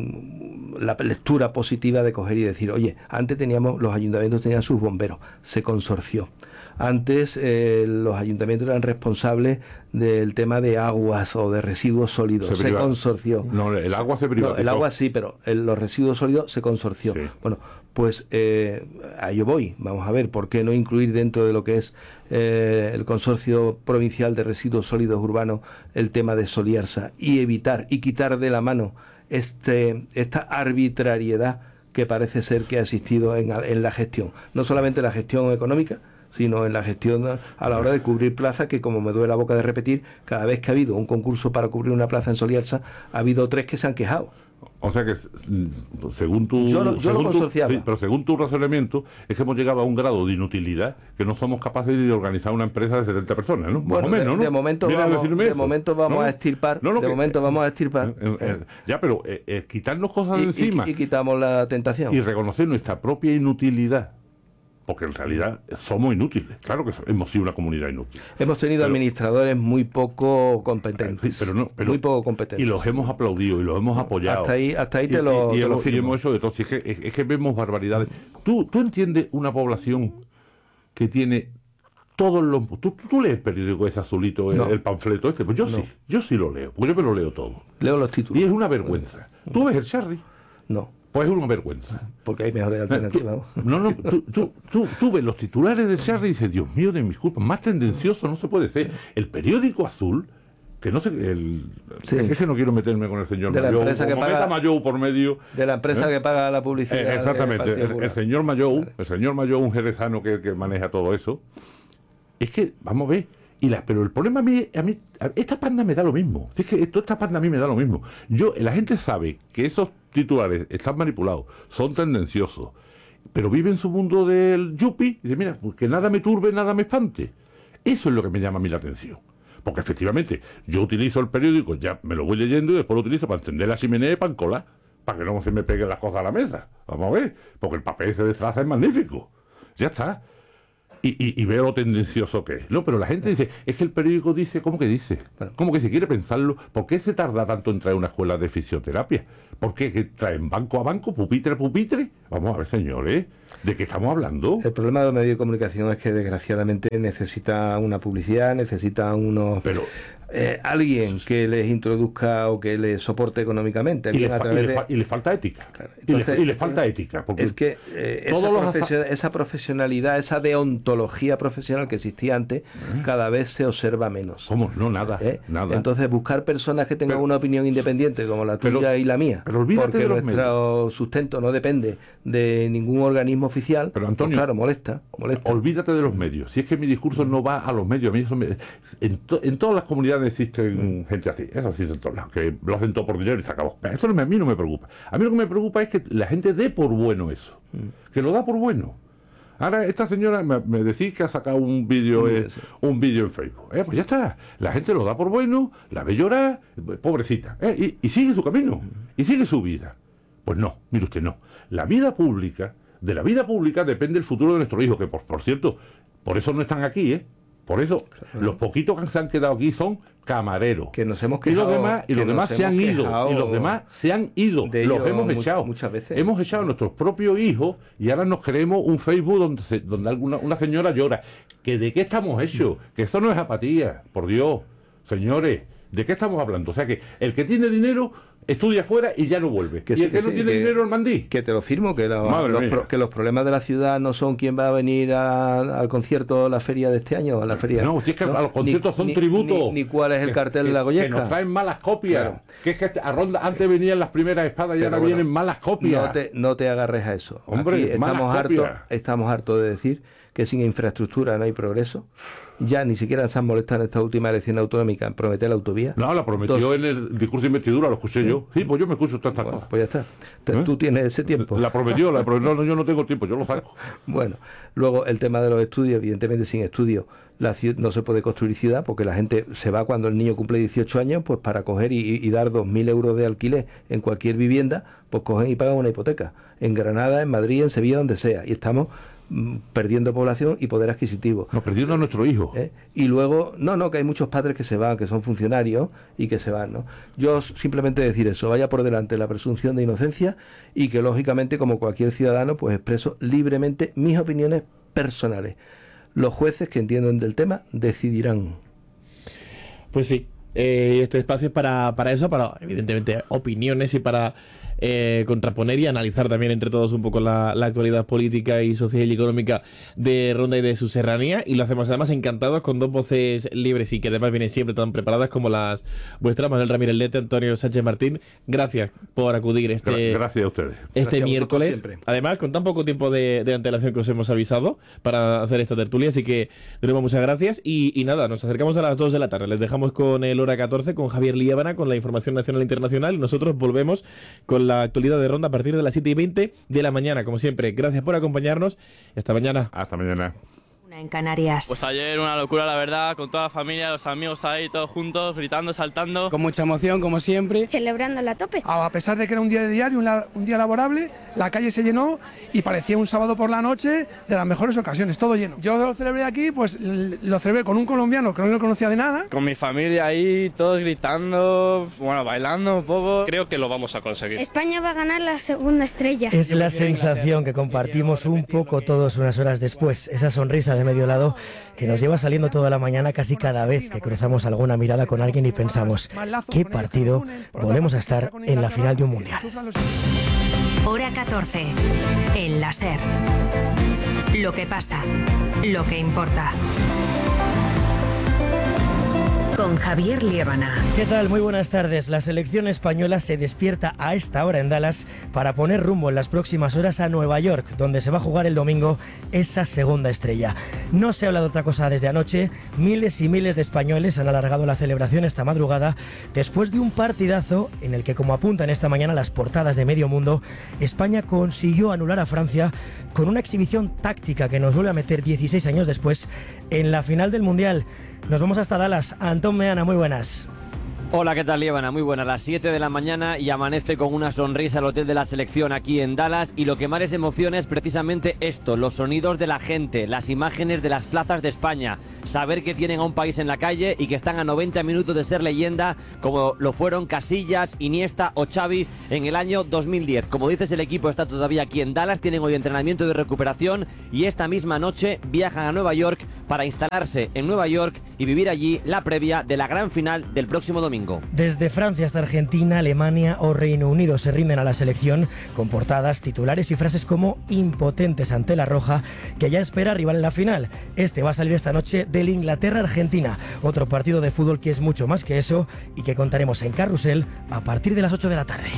la lectura positiva de coger y decir, oye, antes los ayuntamientos tenían sus bomberos, se consorció. Antes los ayuntamientos eran responsables del tema de aguas o de residuos sólidos. Se consorció. No, el agua se privatizó. No, el agua sí, pero los residuos sólidos se consorció. Sí. Bueno, pues a ello voy. Vamos a ver, ¿por qué no incluir dentro de lo que es el Consorcio Provincial de Residuos Sólidos Urbanos el tema de Soliarza y evitar y quitar de la mano esta arbitrariedad que parece ser que ha existido en la gestión? No solamente la gestión económica, sino en la gestión a la hora de cubrir plazas, que como me duele la boca de repetir, cada vez que ha habido un concurso para cubrir una plaza en Soliarza, ha habido 3 que se han quejado. O sea que, según tu... Yo lo consorciaba. Sí, pero según tu razonamiento, es que hemos llegado a un grado de inutilidad que no somos capaces de organizar una empresa de 70 personas, ¿no? Bueno, más o menos, ¿no? De momento vamos a extirpar. Ya, pero quitarnos cosas de encima. Y quitamos la tentación. Y reconocer nuestra propia inutilidad. Porque en realidad somos inútiles. Claro que hemos sido una comunidad inútil. Hemos tenido administradores muy poco competentes. Sí, pero muy poco competentes. Y los hemos aplaudido y los hemos apoyado. Hasta ahí te lo firmo. Y hemos hecho de todo. Es que vemos barbaridades. ¿Tú entiendes una población que tiene todos los... ¿Tú lees el periódico ese azulito, el panfleto este? Pues yo sí lo leo. Porque yo me lo leo todo. Leo los títulos. Y es una vergüenza. ¿Tú ves el Sherry? No. Pues es una vergüenza. Porque hay mejores alternativas. Tú ves los titulares del Sherry y dices, Dios mío, de mis culpas, más tendencioso no se puede ser. El periódico azul, que no sé, es que no quiero meterme con el señor de la Mayou, empresa que paga Mayou por medio. De la empresa que paga la publicidad. Exactamente, el señor Mayou, un jerezano que maneja todo eso. Es que, vamos a ver, Pero el problema a mí, esta panda me da lo mismo. Es que esta panda a mí me da lo mismo. La gente sabe que esos titulares están manipulados, son tendenciosos, pero vive en su mundo del yuppie y dice, mira, pues que nada me turbe, nada me espante. Eso es lo que me llama a mí la atención. Porque efectivamente, yo utilizo el periódico, ya me lo voy leyendo y después lo utilizo para encender la chimenea y para encolar, para que no se me peguen las cosas a la mesa. Vamos a ver, porque el papel ese de traza es magnífico. Ya está. Y veo lo tendencioso que es. No, pero la gente dice, es que el periódico dice, ¿cómo que dice? ¿Cómo que si quiere pensarlo? ¿Por qué se tarda tanto en traer una escuela de fisioterapia? ¿Por qué? ¿Que traen banco a banco, pupitre a pupitre? Vamos a ver, señores, ¿de qué estamos hablando? El problema de los medios de comunicación es que desgraciadamente necesita una publicidad, necesita unos... alguien que les introduzca o que les soporte económicamente. Y le falta ética. Claro. Entonces, y le falta ética. Porque es que esa profesionalidad, esa deontología profesional que existía antes, cada vez se observa menos. ¿Cómo? No, nada. Nada. Entonces, buscar personas que tengan una opinión independiente, como la tuya y la mía, pero olvídate porque de los nuestro medios. Sustento no depende de ningún organismo oficial, pero Antonio, pues claro, molesta. Olvídate de los medios. Si es que mi discurso no va a los medios, a mí eso en todas las comunidades existen gente así, eso sí en todos lados, que lo hacen todo por dinero y se acabó. Eso a mí no me preocupa. A mí lo que me preocupa es que la gente dé por bueno eso, que lo da por bueno. Ahora esta señora me decís que ha sacado un vídeo en Facebook. Pues ya está, la gente lo da por bueno, la ve llorar, pobrecita, y sigue su camino, y sigue su vida. Pues no, mire usted, no. De la vida pública depende el futuro de nuestros hijos, que por cierto, por eso no están aquí, Por eso, los poquitos que se han quedado aquí son camareros. Que nos hemos quejado, y los demás se han ido. Y los demás se han ido. Los hemos echado. Muchas veces. Hemos echado a nuestros propios hijos y ahora nos creemos un Facebook donde una señora llora. ¿Que de qué estamos hechos? Que eso no es apatía, por Dios. Señores, ¿de qué estamos hablando? O sea que el que tiene dinero estudia afuera y ya no vuelve. Y el que no tiene dinero, el mandí. Que te lo firmo, que los problemas de la ciudad no son quién va a venir al concierto a la feria de este año, a la feria. No, si es que a los conciertos son tributos. Ni cuál es el cartel de la Goyesca. Que nos traen malas copias. Claro. Que es que a Ronda antes venían las primeras espadas y ahora vienen malas copias. No te agarres a eso. Hombre, aquí estamos hartos de decir que sin infraestructura no hay progreso. Ya ni siquiera se han molestado en esta última elección autonómica en prometer la autovía. No, la prometió en el discurso de investidura, lo escuché yo. Sí, pues yo me escucho tantas cosas. Pues ya está. Tú tienes ese tiempo. La prometió, no, yo no tengo tiempo, yo lo saco. Bueno, luego el tema de los estudios, evidentemente sin estudios no se puede construir ciudad, porque la gente se va cuando el niño cumple 18 años, pues para coger y dar 2.000 euros de alquiler en cualquier vivienda, pues cogen y pagan una hipoteca. En Granada, en Madrid, en Sevilla, donde sea. Y estamos perdiendo población y poder adquisitivo. No, perdiendo a nuestros hijos. Y luego, que hay muchos padres que se van, que son funcionarios y que se van, ¿no? Yo simplemente decir eso, vaya por delante la presunción de inocencia y que lógicamente, como cualquier ciudadano, pues expreso libremente mis opiniones personales. Los jueces que entienden del tema decidirán. Pues sí, este espacio es para eso, para evidentemente opiniones y para contraponer y analizar también entre todos un poco la actualidad política y social y económica de Ronda y de su serranía, y lo hacemos además encantados con dos voces libres y que además vienen siempre tan preparadas como las vuestras, Manuel Ramírez Lete, Antonio Sánchez Martín. Gracias por acudir gracias a ustedes. Este miércoles, además con tan poco tiempo de antelación que os hemos avisado para hacer esta tertulia, así que de nuevo muchas gracias y nada, nos acercamos a las 2 de la tarde, les dejamos con el Hora 14 con Javier Liébana con la información nacional e internacional y nosotros volvemos con la actualidad de Ronda a partir de las 7:20 de la mañana. Como siempre, gracias por acompañarnos. Hasta mañana. Hasta mañana. En Canarias. Pues ayer una locura, la verdad, con toda la familia, los amigos ahí, todos juntos, gritando, saltando. Con mucha emoción, como siempre. Celebrándola a tope. A pesar de que era un día de diario, un día laborable, la calle se llenó y parecía un sábado por la noche de las mejores ocasiones, todo lleno. Yo lo celebré aquí, pues lo celebré con un colombiano que no lo conocía de nada. Con mi familia ahí, todos gritando, bailando un poco. Creo que lo vamos a conseguir. España va a ganar la segunda estrella. Es la sensación que compartimos un poco todos unas horas después. Esa sonrisa de medio lado que nos lleva saliendo toda la mañana casi cada vez que cruzamos alguna mirada con alguien y pensamos, ¿qué partido volvemos a estar en la final de un mundial? Hora 14, el la SER. Lo que pasa, lo que importa. Con con Javier Liébana. ¿Qué tal? Muy buenas tardes. La selección española se despierta a esta hora en Dallas para poner rumbo en las próximas horas a Nueva York, donde se va a jugar el domingo esa segunda estrella. No se habla de otra cosa desde anoche. Miles y miles de españoles han alargado la celebración esta madrugada después de un partidazo en el que, como apuntan esta mañana las portadas de Medio Mundo, España consiguió anular a Francia con una exhibición táctica que nos vuelve a meter 16 años después en la final del Mundial. Nos vamos hasta Dallas. Antón Meana, muy buenas. Hola, ¿qué tal, Liébana? Muy buena, a las 7 de la mañana y amanece con una sonrisa el hotel de la selección aquí en Dallas, y lo que más les emociona es precisamente esto, los sonidos de la gente, las imágenes de las plazas de España, saber que tienen a un país en la calle y que están a 90 minutos de ser leyenda, como lo fueron Casillas, Iniesta o Xavi en el año 2010. Como dices, el equipo está todavía aquí en Dallas, tienen hoy entrenamiento de recuperación y esta misma noche viajan a Nueva York para instalarse en Nueva York y vivir allí la previa de la gran final del próximo domingo. Desde Francia hasta Argentina, Alemania o Reino Unido se rinden a la selección con portadas, titulares y frases como impotentes ante la roja, que ya espera rival en la final. Este va a salir esta noche del Inglaterra-Argentina, otro partido de fútbol que es mucho más que eso y que contaremos en Carrusel a partir de las 8 de la tarde.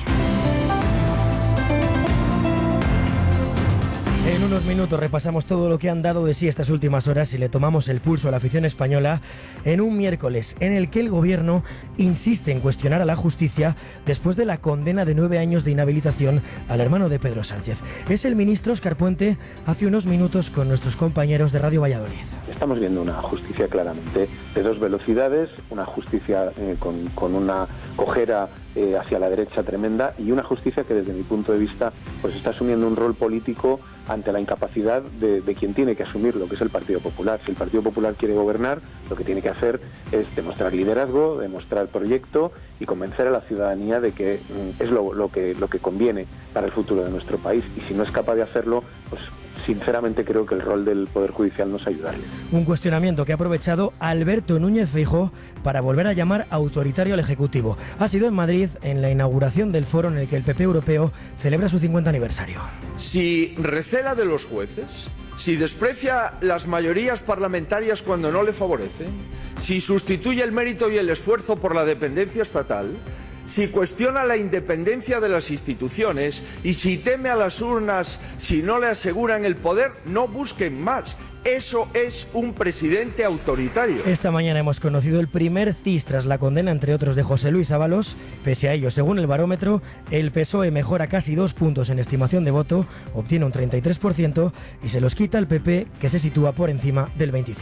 En unos minutos repasamos todo lo que han dado de sí estas últimas horas y le tomamos el pulso a la afición española en un miércoles en el que el gobierno insiste en cuestionar a la justicia después de la condena de 9 años de inhabilitación al hermano de Pedro Sánchez. Es el ministro Óscar Puente hace unos minutos con nuestros compañeros de Radio Valladolid. Estamos viendo una justicia claramente de dos velocidades, una justicia con una cojera hacia la derecha tremenda, y una justicia que desde mi punto de vista pues está asumiendo un rol político ante la incapacidad de quien tiene que asumirlo, que es el Partido Popular. Si el Partido Popular quiere gobernar, lo que tiene que hacer es demostrar liderazgo, demostrar proyecto y convencer a la ciudadanía de que es lo que conviene para el futuro de nuestro país. Y si no es capaz de hacerlo, pues sinceramente creo que el rol del Poder Judicial no es ayudarle. Un cuestionamiento que ha aprovechado Alberto Núñez Feijóo para volver a llamar autoritario al Ejecutivo. Ha sido en Madrid, en la inauguración del foro en el que el PP europeo celebra su 50 aniversario. Si recela de los jueces, si desprecia las mayorías parlamentarias cuando no le favorecen, si sustituye el mérito y el esfuerzo por la dependencia estatal, si cuestiona la independencia de las instituciones y si teme a las urnas si no le aseguran el poder, no busquen más. Eso es un presidente autoritario. Esta mañana hemos conocido el primer CIS tras la condena, entre otros, de José Luis Ábalos. Pese a ello, según el barómetro, el PSOE mejora casi 2 puntos en estimación de voto, obtiene un 33% y se los quita el PP, que se sitúa por encima del 25%.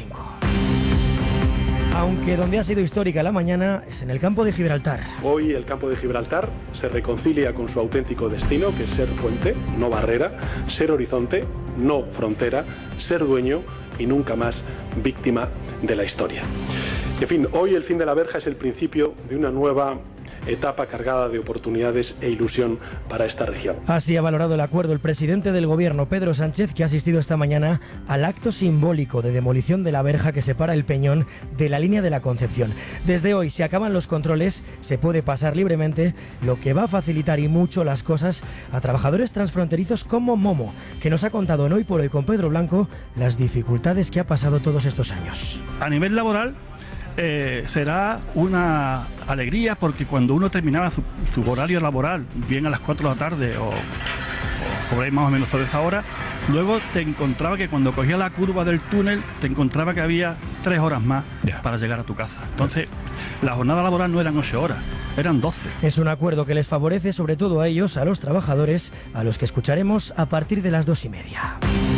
Aunque donde ha sido histórica la mañana es en el campo de Gibraltar. Hoy el campo de Gibraltar se reconcilia con su auténtico destino, que es ser puente, no barrera, ser horizonte, no frontera, ser dueño y nunca más víctima de la historia. Y en fin, hoy el fin de la verja es el principio de una nueva etapa cargada de oportunidades e ilusión para esta región. Así ha valorado el acuerdo el presidente del gobierno, Pedro Sánchez, que ha asistido esta mañana al acto simbólico de demolición de la verja que separa el Peñón de la línea de la Concepción. Desde hoy, si acaban los controles, se puede pasar libremente, lo que va a facilitar y mucho las cosas a trabajadores transfronterizos como Momo, que nos ha contado en Hoy por Hoy con Pedro Blanco las dificultades que ha pasado todos estos años. A nivel laboral, será una alegría, porque cuando uno terminaba su horario laboral, bien a las 4 de la tarde o sobre más o menos sobre esa hora, luego te encontraba que cuando cogía la curva del túnel, te encontraba que había 3 horas más para llegar a tu casa. Entonces, la jornada laboral no eran 8 horas, eran 12. Es un acuerdo que les favorece sobre todo a ellos, a los trabajadores, a los que escucharemos a partir de las 2:30.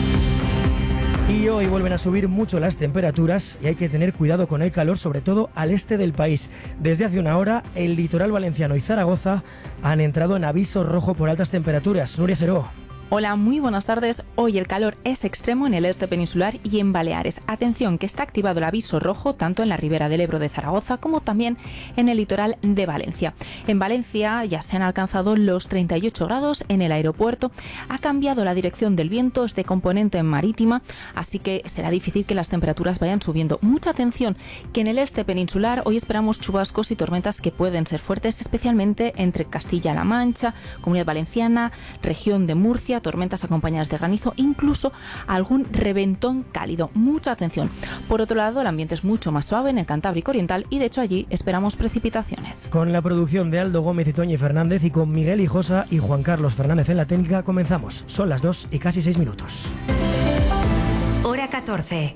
Y hoy vuelven a subir mucho las temperaturas y hay que tener cuidado con el calor, sobre todo al este del país. Desde hace una hora, el litoral valenciano y Zaragoza han entrado en aviso rojo por altas temperaturas. Nuria Seró. Hola, muy buenas tardes. Hoy el calor es extremo en el este peninsular y en Baleares. Atención, que está activado el aviso rojo tanto en la ribera del Ebro de Zaragoza como también en el litoral de Valencia. En Valencia ya se han alcanzado los 38 grados en el aeropuerto. Ha cambiado la dirección del viento, es de componente marítima, así que será difícil que las temperaturas vayan subiendo. Mucha atención, que en el este peninsular hoy esperamos chubascos y tormentas que pueden ser fuertes, especialmente entre Castilla-La Mancha, Comunidad Valenciana, región de Murcia, lluvia, tormentas acompañadas de granizo, incluso algún reventón cálido. Mucha atención. Por otro lado, el ambiente es mucho más suave en el Cantábrico Oriental y de hecho allí esperamos precipitaciones. Con la producción de Aldo Gómez y Toñi Fernández y con Miguel Hijosa y Juan Carlos Fernández en la técnica comenzamos. Son las 2 y casi 6 minutos. Hora 14.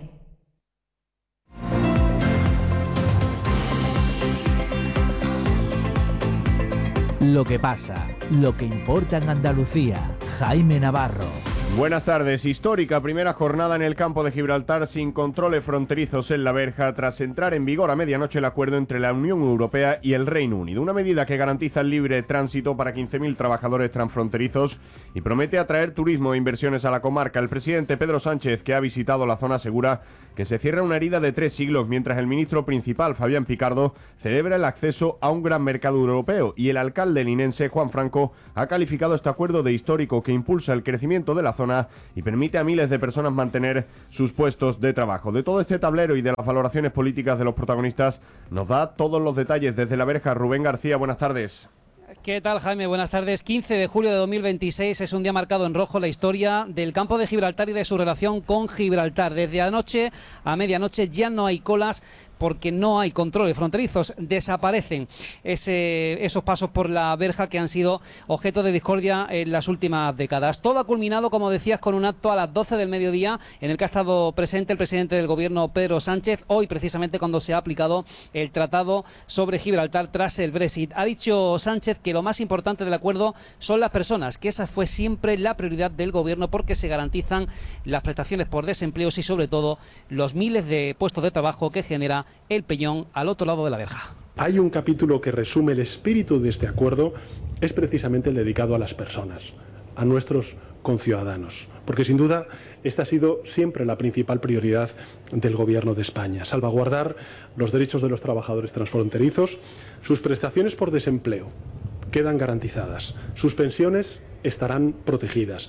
Lo que pasa, lo que importa en Andalucía. Jaime Navarro. Buenas tardes. Histórica primera jornada en el campo de Gibraltar sin controles fronterizos en la verja tras entrar en vigor a medianoche el acuerdo entre la Unión Europea y el Reino Unido. Una medida que garantiza el libre tránsito para 15.000 trabajadores transfronterizos y promete atraer turismo e inversiones a la comarca. El presidente Pedro Sánchez, que ha visitado la zona, asegura que se cierra una herida de 3 siglos, mientras el ministro principal, Fabián Picardo, celebra el acceso a un gran mercado europeo, y el alcalde linense, Juan Franco, ha calificado este acuerdo de histórico que impulsa el crecimiento de la zona y permite a miles de personas mantener sus puestos de trabajo. De todo este tablero y de las valoraciones políticas de los protagonistas nos da todos los detalles desde la verja Rubén García. Buenas tardes. ¿Qué tal, Jaime? Buenas tardes. 15 de julio de 2026 es un día marcado en rojo en la historia del campo de Gibraltar y de su relación con Gibraltar. Desde anoche a medianoche ya no hay colas porque no hay controles fronterizos, desaparecen esos pasos por la verja que han sido objeto de discordia en las últimas décadas. Todo ha culminado, como decías, con un acto a las 12 del mediodía en el que ha estado presente el presidente del gobierno, Pedro Sánchez, hoy precisamente cuando se ha aplicado el tratado sobre Gibraltar tras el Brexit. Ha dicho Sánchez que lo más importante del acuerdo son las personas, que esa fue siempre la prioridad del gobierno porque se garantizan las prestaciones por desempleo y sobre todo los miles de puestos de trabajo que genera el Peñón al otro lado de la verja. Hay un capítulo que resume el espíritu de este acuerdo, es precisamente el dedicado a las personas, a nuestros conciudadanos, porque sin duda esta ha sido siempre la principal prioridad del Gobierno de España: salvaguardar los derechos de los trabajadores transfronterizos. Sus prestaciones por desempleo quedan garantizadas, sus pensiones estarán protegidas.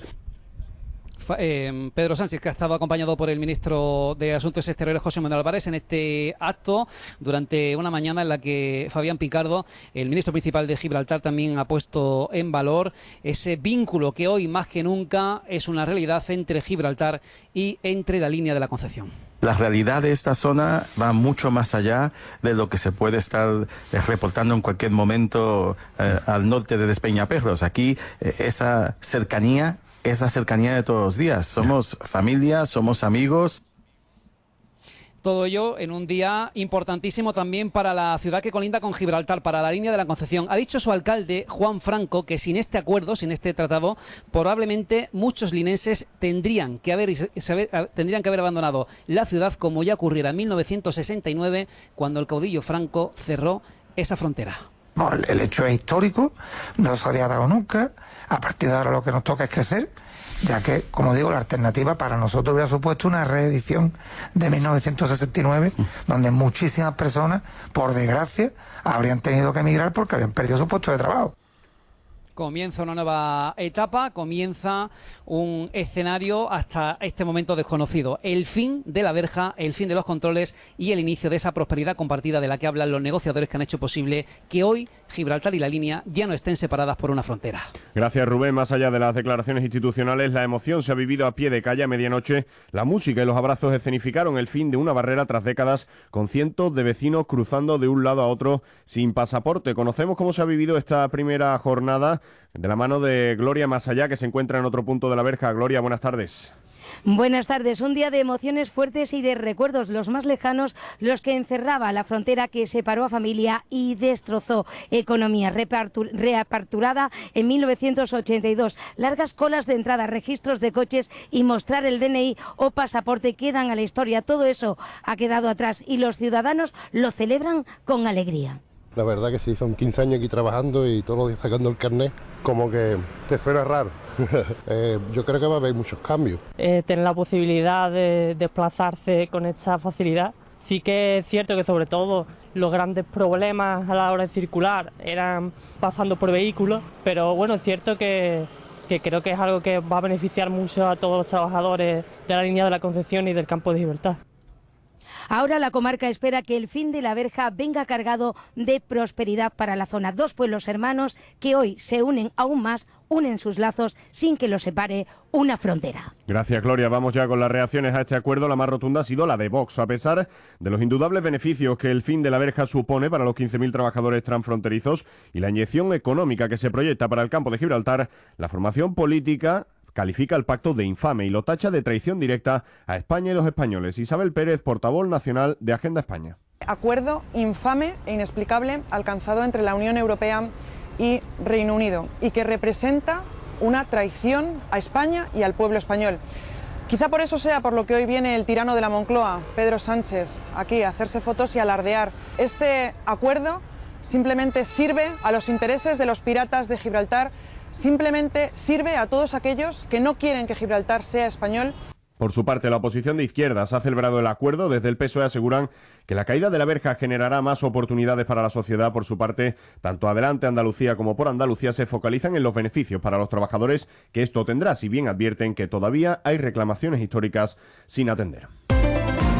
Pedro Sánchez, que ha estado acompañado por el ministro de Asuntos Exteriores, José Manuel Álvarez, en este acto durante una mañana en la que Fabián Picardo, el ministro principal de Gibraltar, también ha puesto en valor ese vínculo que hoy más que nunca es una realidad entre Gibraltar y entre la línea de la Concepción. La realidad de esta zona va mucho más allá de lo que se puede estar reportando en cualquier momento al norte de Despeñaperros. Aquí esa cercanía es la cercanía de todos los días. Somos familia, somos amigos. Todo ello en un día importantísimo también para la ciudad que colinda con Gibraltar, para la línea de la Concepción. Ha dicho su alcalde, Juan Franco, que sin este acuerdo, sin este tratado, probablemente muchos linenses tendrían que haber abandonado la ciudad, como ya ocurriera en 1969, cuando el caudillo Franco cerró esa frontera. No, el hecho es histórico, no se había dado nunca. A partir de ahora lo que nos toca es crecer, ya que, como digo, la alternativa para nosotros hubiera supuesto una reedición de 1969, donde muchísimas personas, por desgracia, habrían tenido que emigrar porque habían perdido su puesto de trabajo. Comienza una nueva etapa, comienza un escenario hasta este momento desconocido. El fin de la verja, el fin de los controles y el inicio de esa prosperidad compartida de la que hablan los negociadores que han hecho posible que hoy Gibraltar y la línea ya no estén separadas por una frontera. Gracias, Rubén. Más allá de las declaraciones institucionales, la emoción se ha vivido a pie de calle a medianoche. La música y los abrazos escenificaron el fin de una barrera tras décadas, con cientos de vecinos cruzando de un lado a otro sin pasaporte. Conocemos cómo se ha vivido esta primera jornada de la mano de Gloria Masallá, que se encuentra en otro punto de la verja. Gloria, buenas tardes. Buenas tardes. Un día de emociones fuertes y de recuerdos, los más lejanos, los que encerraba la frontera que separó a familia y destrozó economía. Reaperturada en 1982. Largas colas de entrada, registros de coches y mostrar el DNI o pasaporte quedan a la historia. Todo eso ha quedado atrás y los ciudadanos lo celebran con alegría. La verdad que sí, son 15 años aquí trabajando y todos los días sacando el carnet, como que te suena raro. Yo creo que va a haber muchos cambios. Tener la posibilidad de desplazarse con esta facilidad. Sí que es cierto que sobre todo los grandes problemas a la hora de circular eran pasando por vehículos, pero bueno, es cierto que creo que es algo que va a beneficiar mucho a todos los trabajadores de la línea de la Concepción y del campo de Gibraltar. Ahora la comarca espera que el fin de la verja venga cargado de prosperidad para la zona. Dos pueblos hermanos que hoy se unen aún más, unen sus lazos sin que los separe una frontera. Gracias, Gloria. Vamos ya con las reacciones a este acuerdo. La más rotunda ha sido la de Vox. A pesar de los indudables beneficios que el fin de la verja supone para los 15.000 trabajadores transfronterizos y la inyección económica que se proyecta para el campo de Gibraltar, la formación política califica el pacto de infame y lo tacha de traición directa a España y los españoles. Isabel Pérez, portavoz nacional de Agenda España. Acuerdo infame e inexplicable alcanzado entre la Unión Europea y Reino Unido y que representa una traición a España y al pueblo español. Quizá por eso sea por lo que hoy viene el tirano de la Moncloa, Pedro Sánchez, aquí a hacerse fotos y alardear. Este acuerdo simplemente sirve a los intereses de los piratas de Gibraltar, simplemente sirve a todos aquellos que no quieren que Gibraltar sea español. Por su parte, la oposición de izquierdas ha celebrado el acuerdo. Desde el PSOE aseguran que la caída de la verja generará más oportunidades para la sociedad. Por su parte, tanto Adelante Andalucía como Por Andalucía se focalizan en los beneficios para los trabajadores que esto tendrá, si bien advierten que todavía hay reclamaciones históricas sin atender.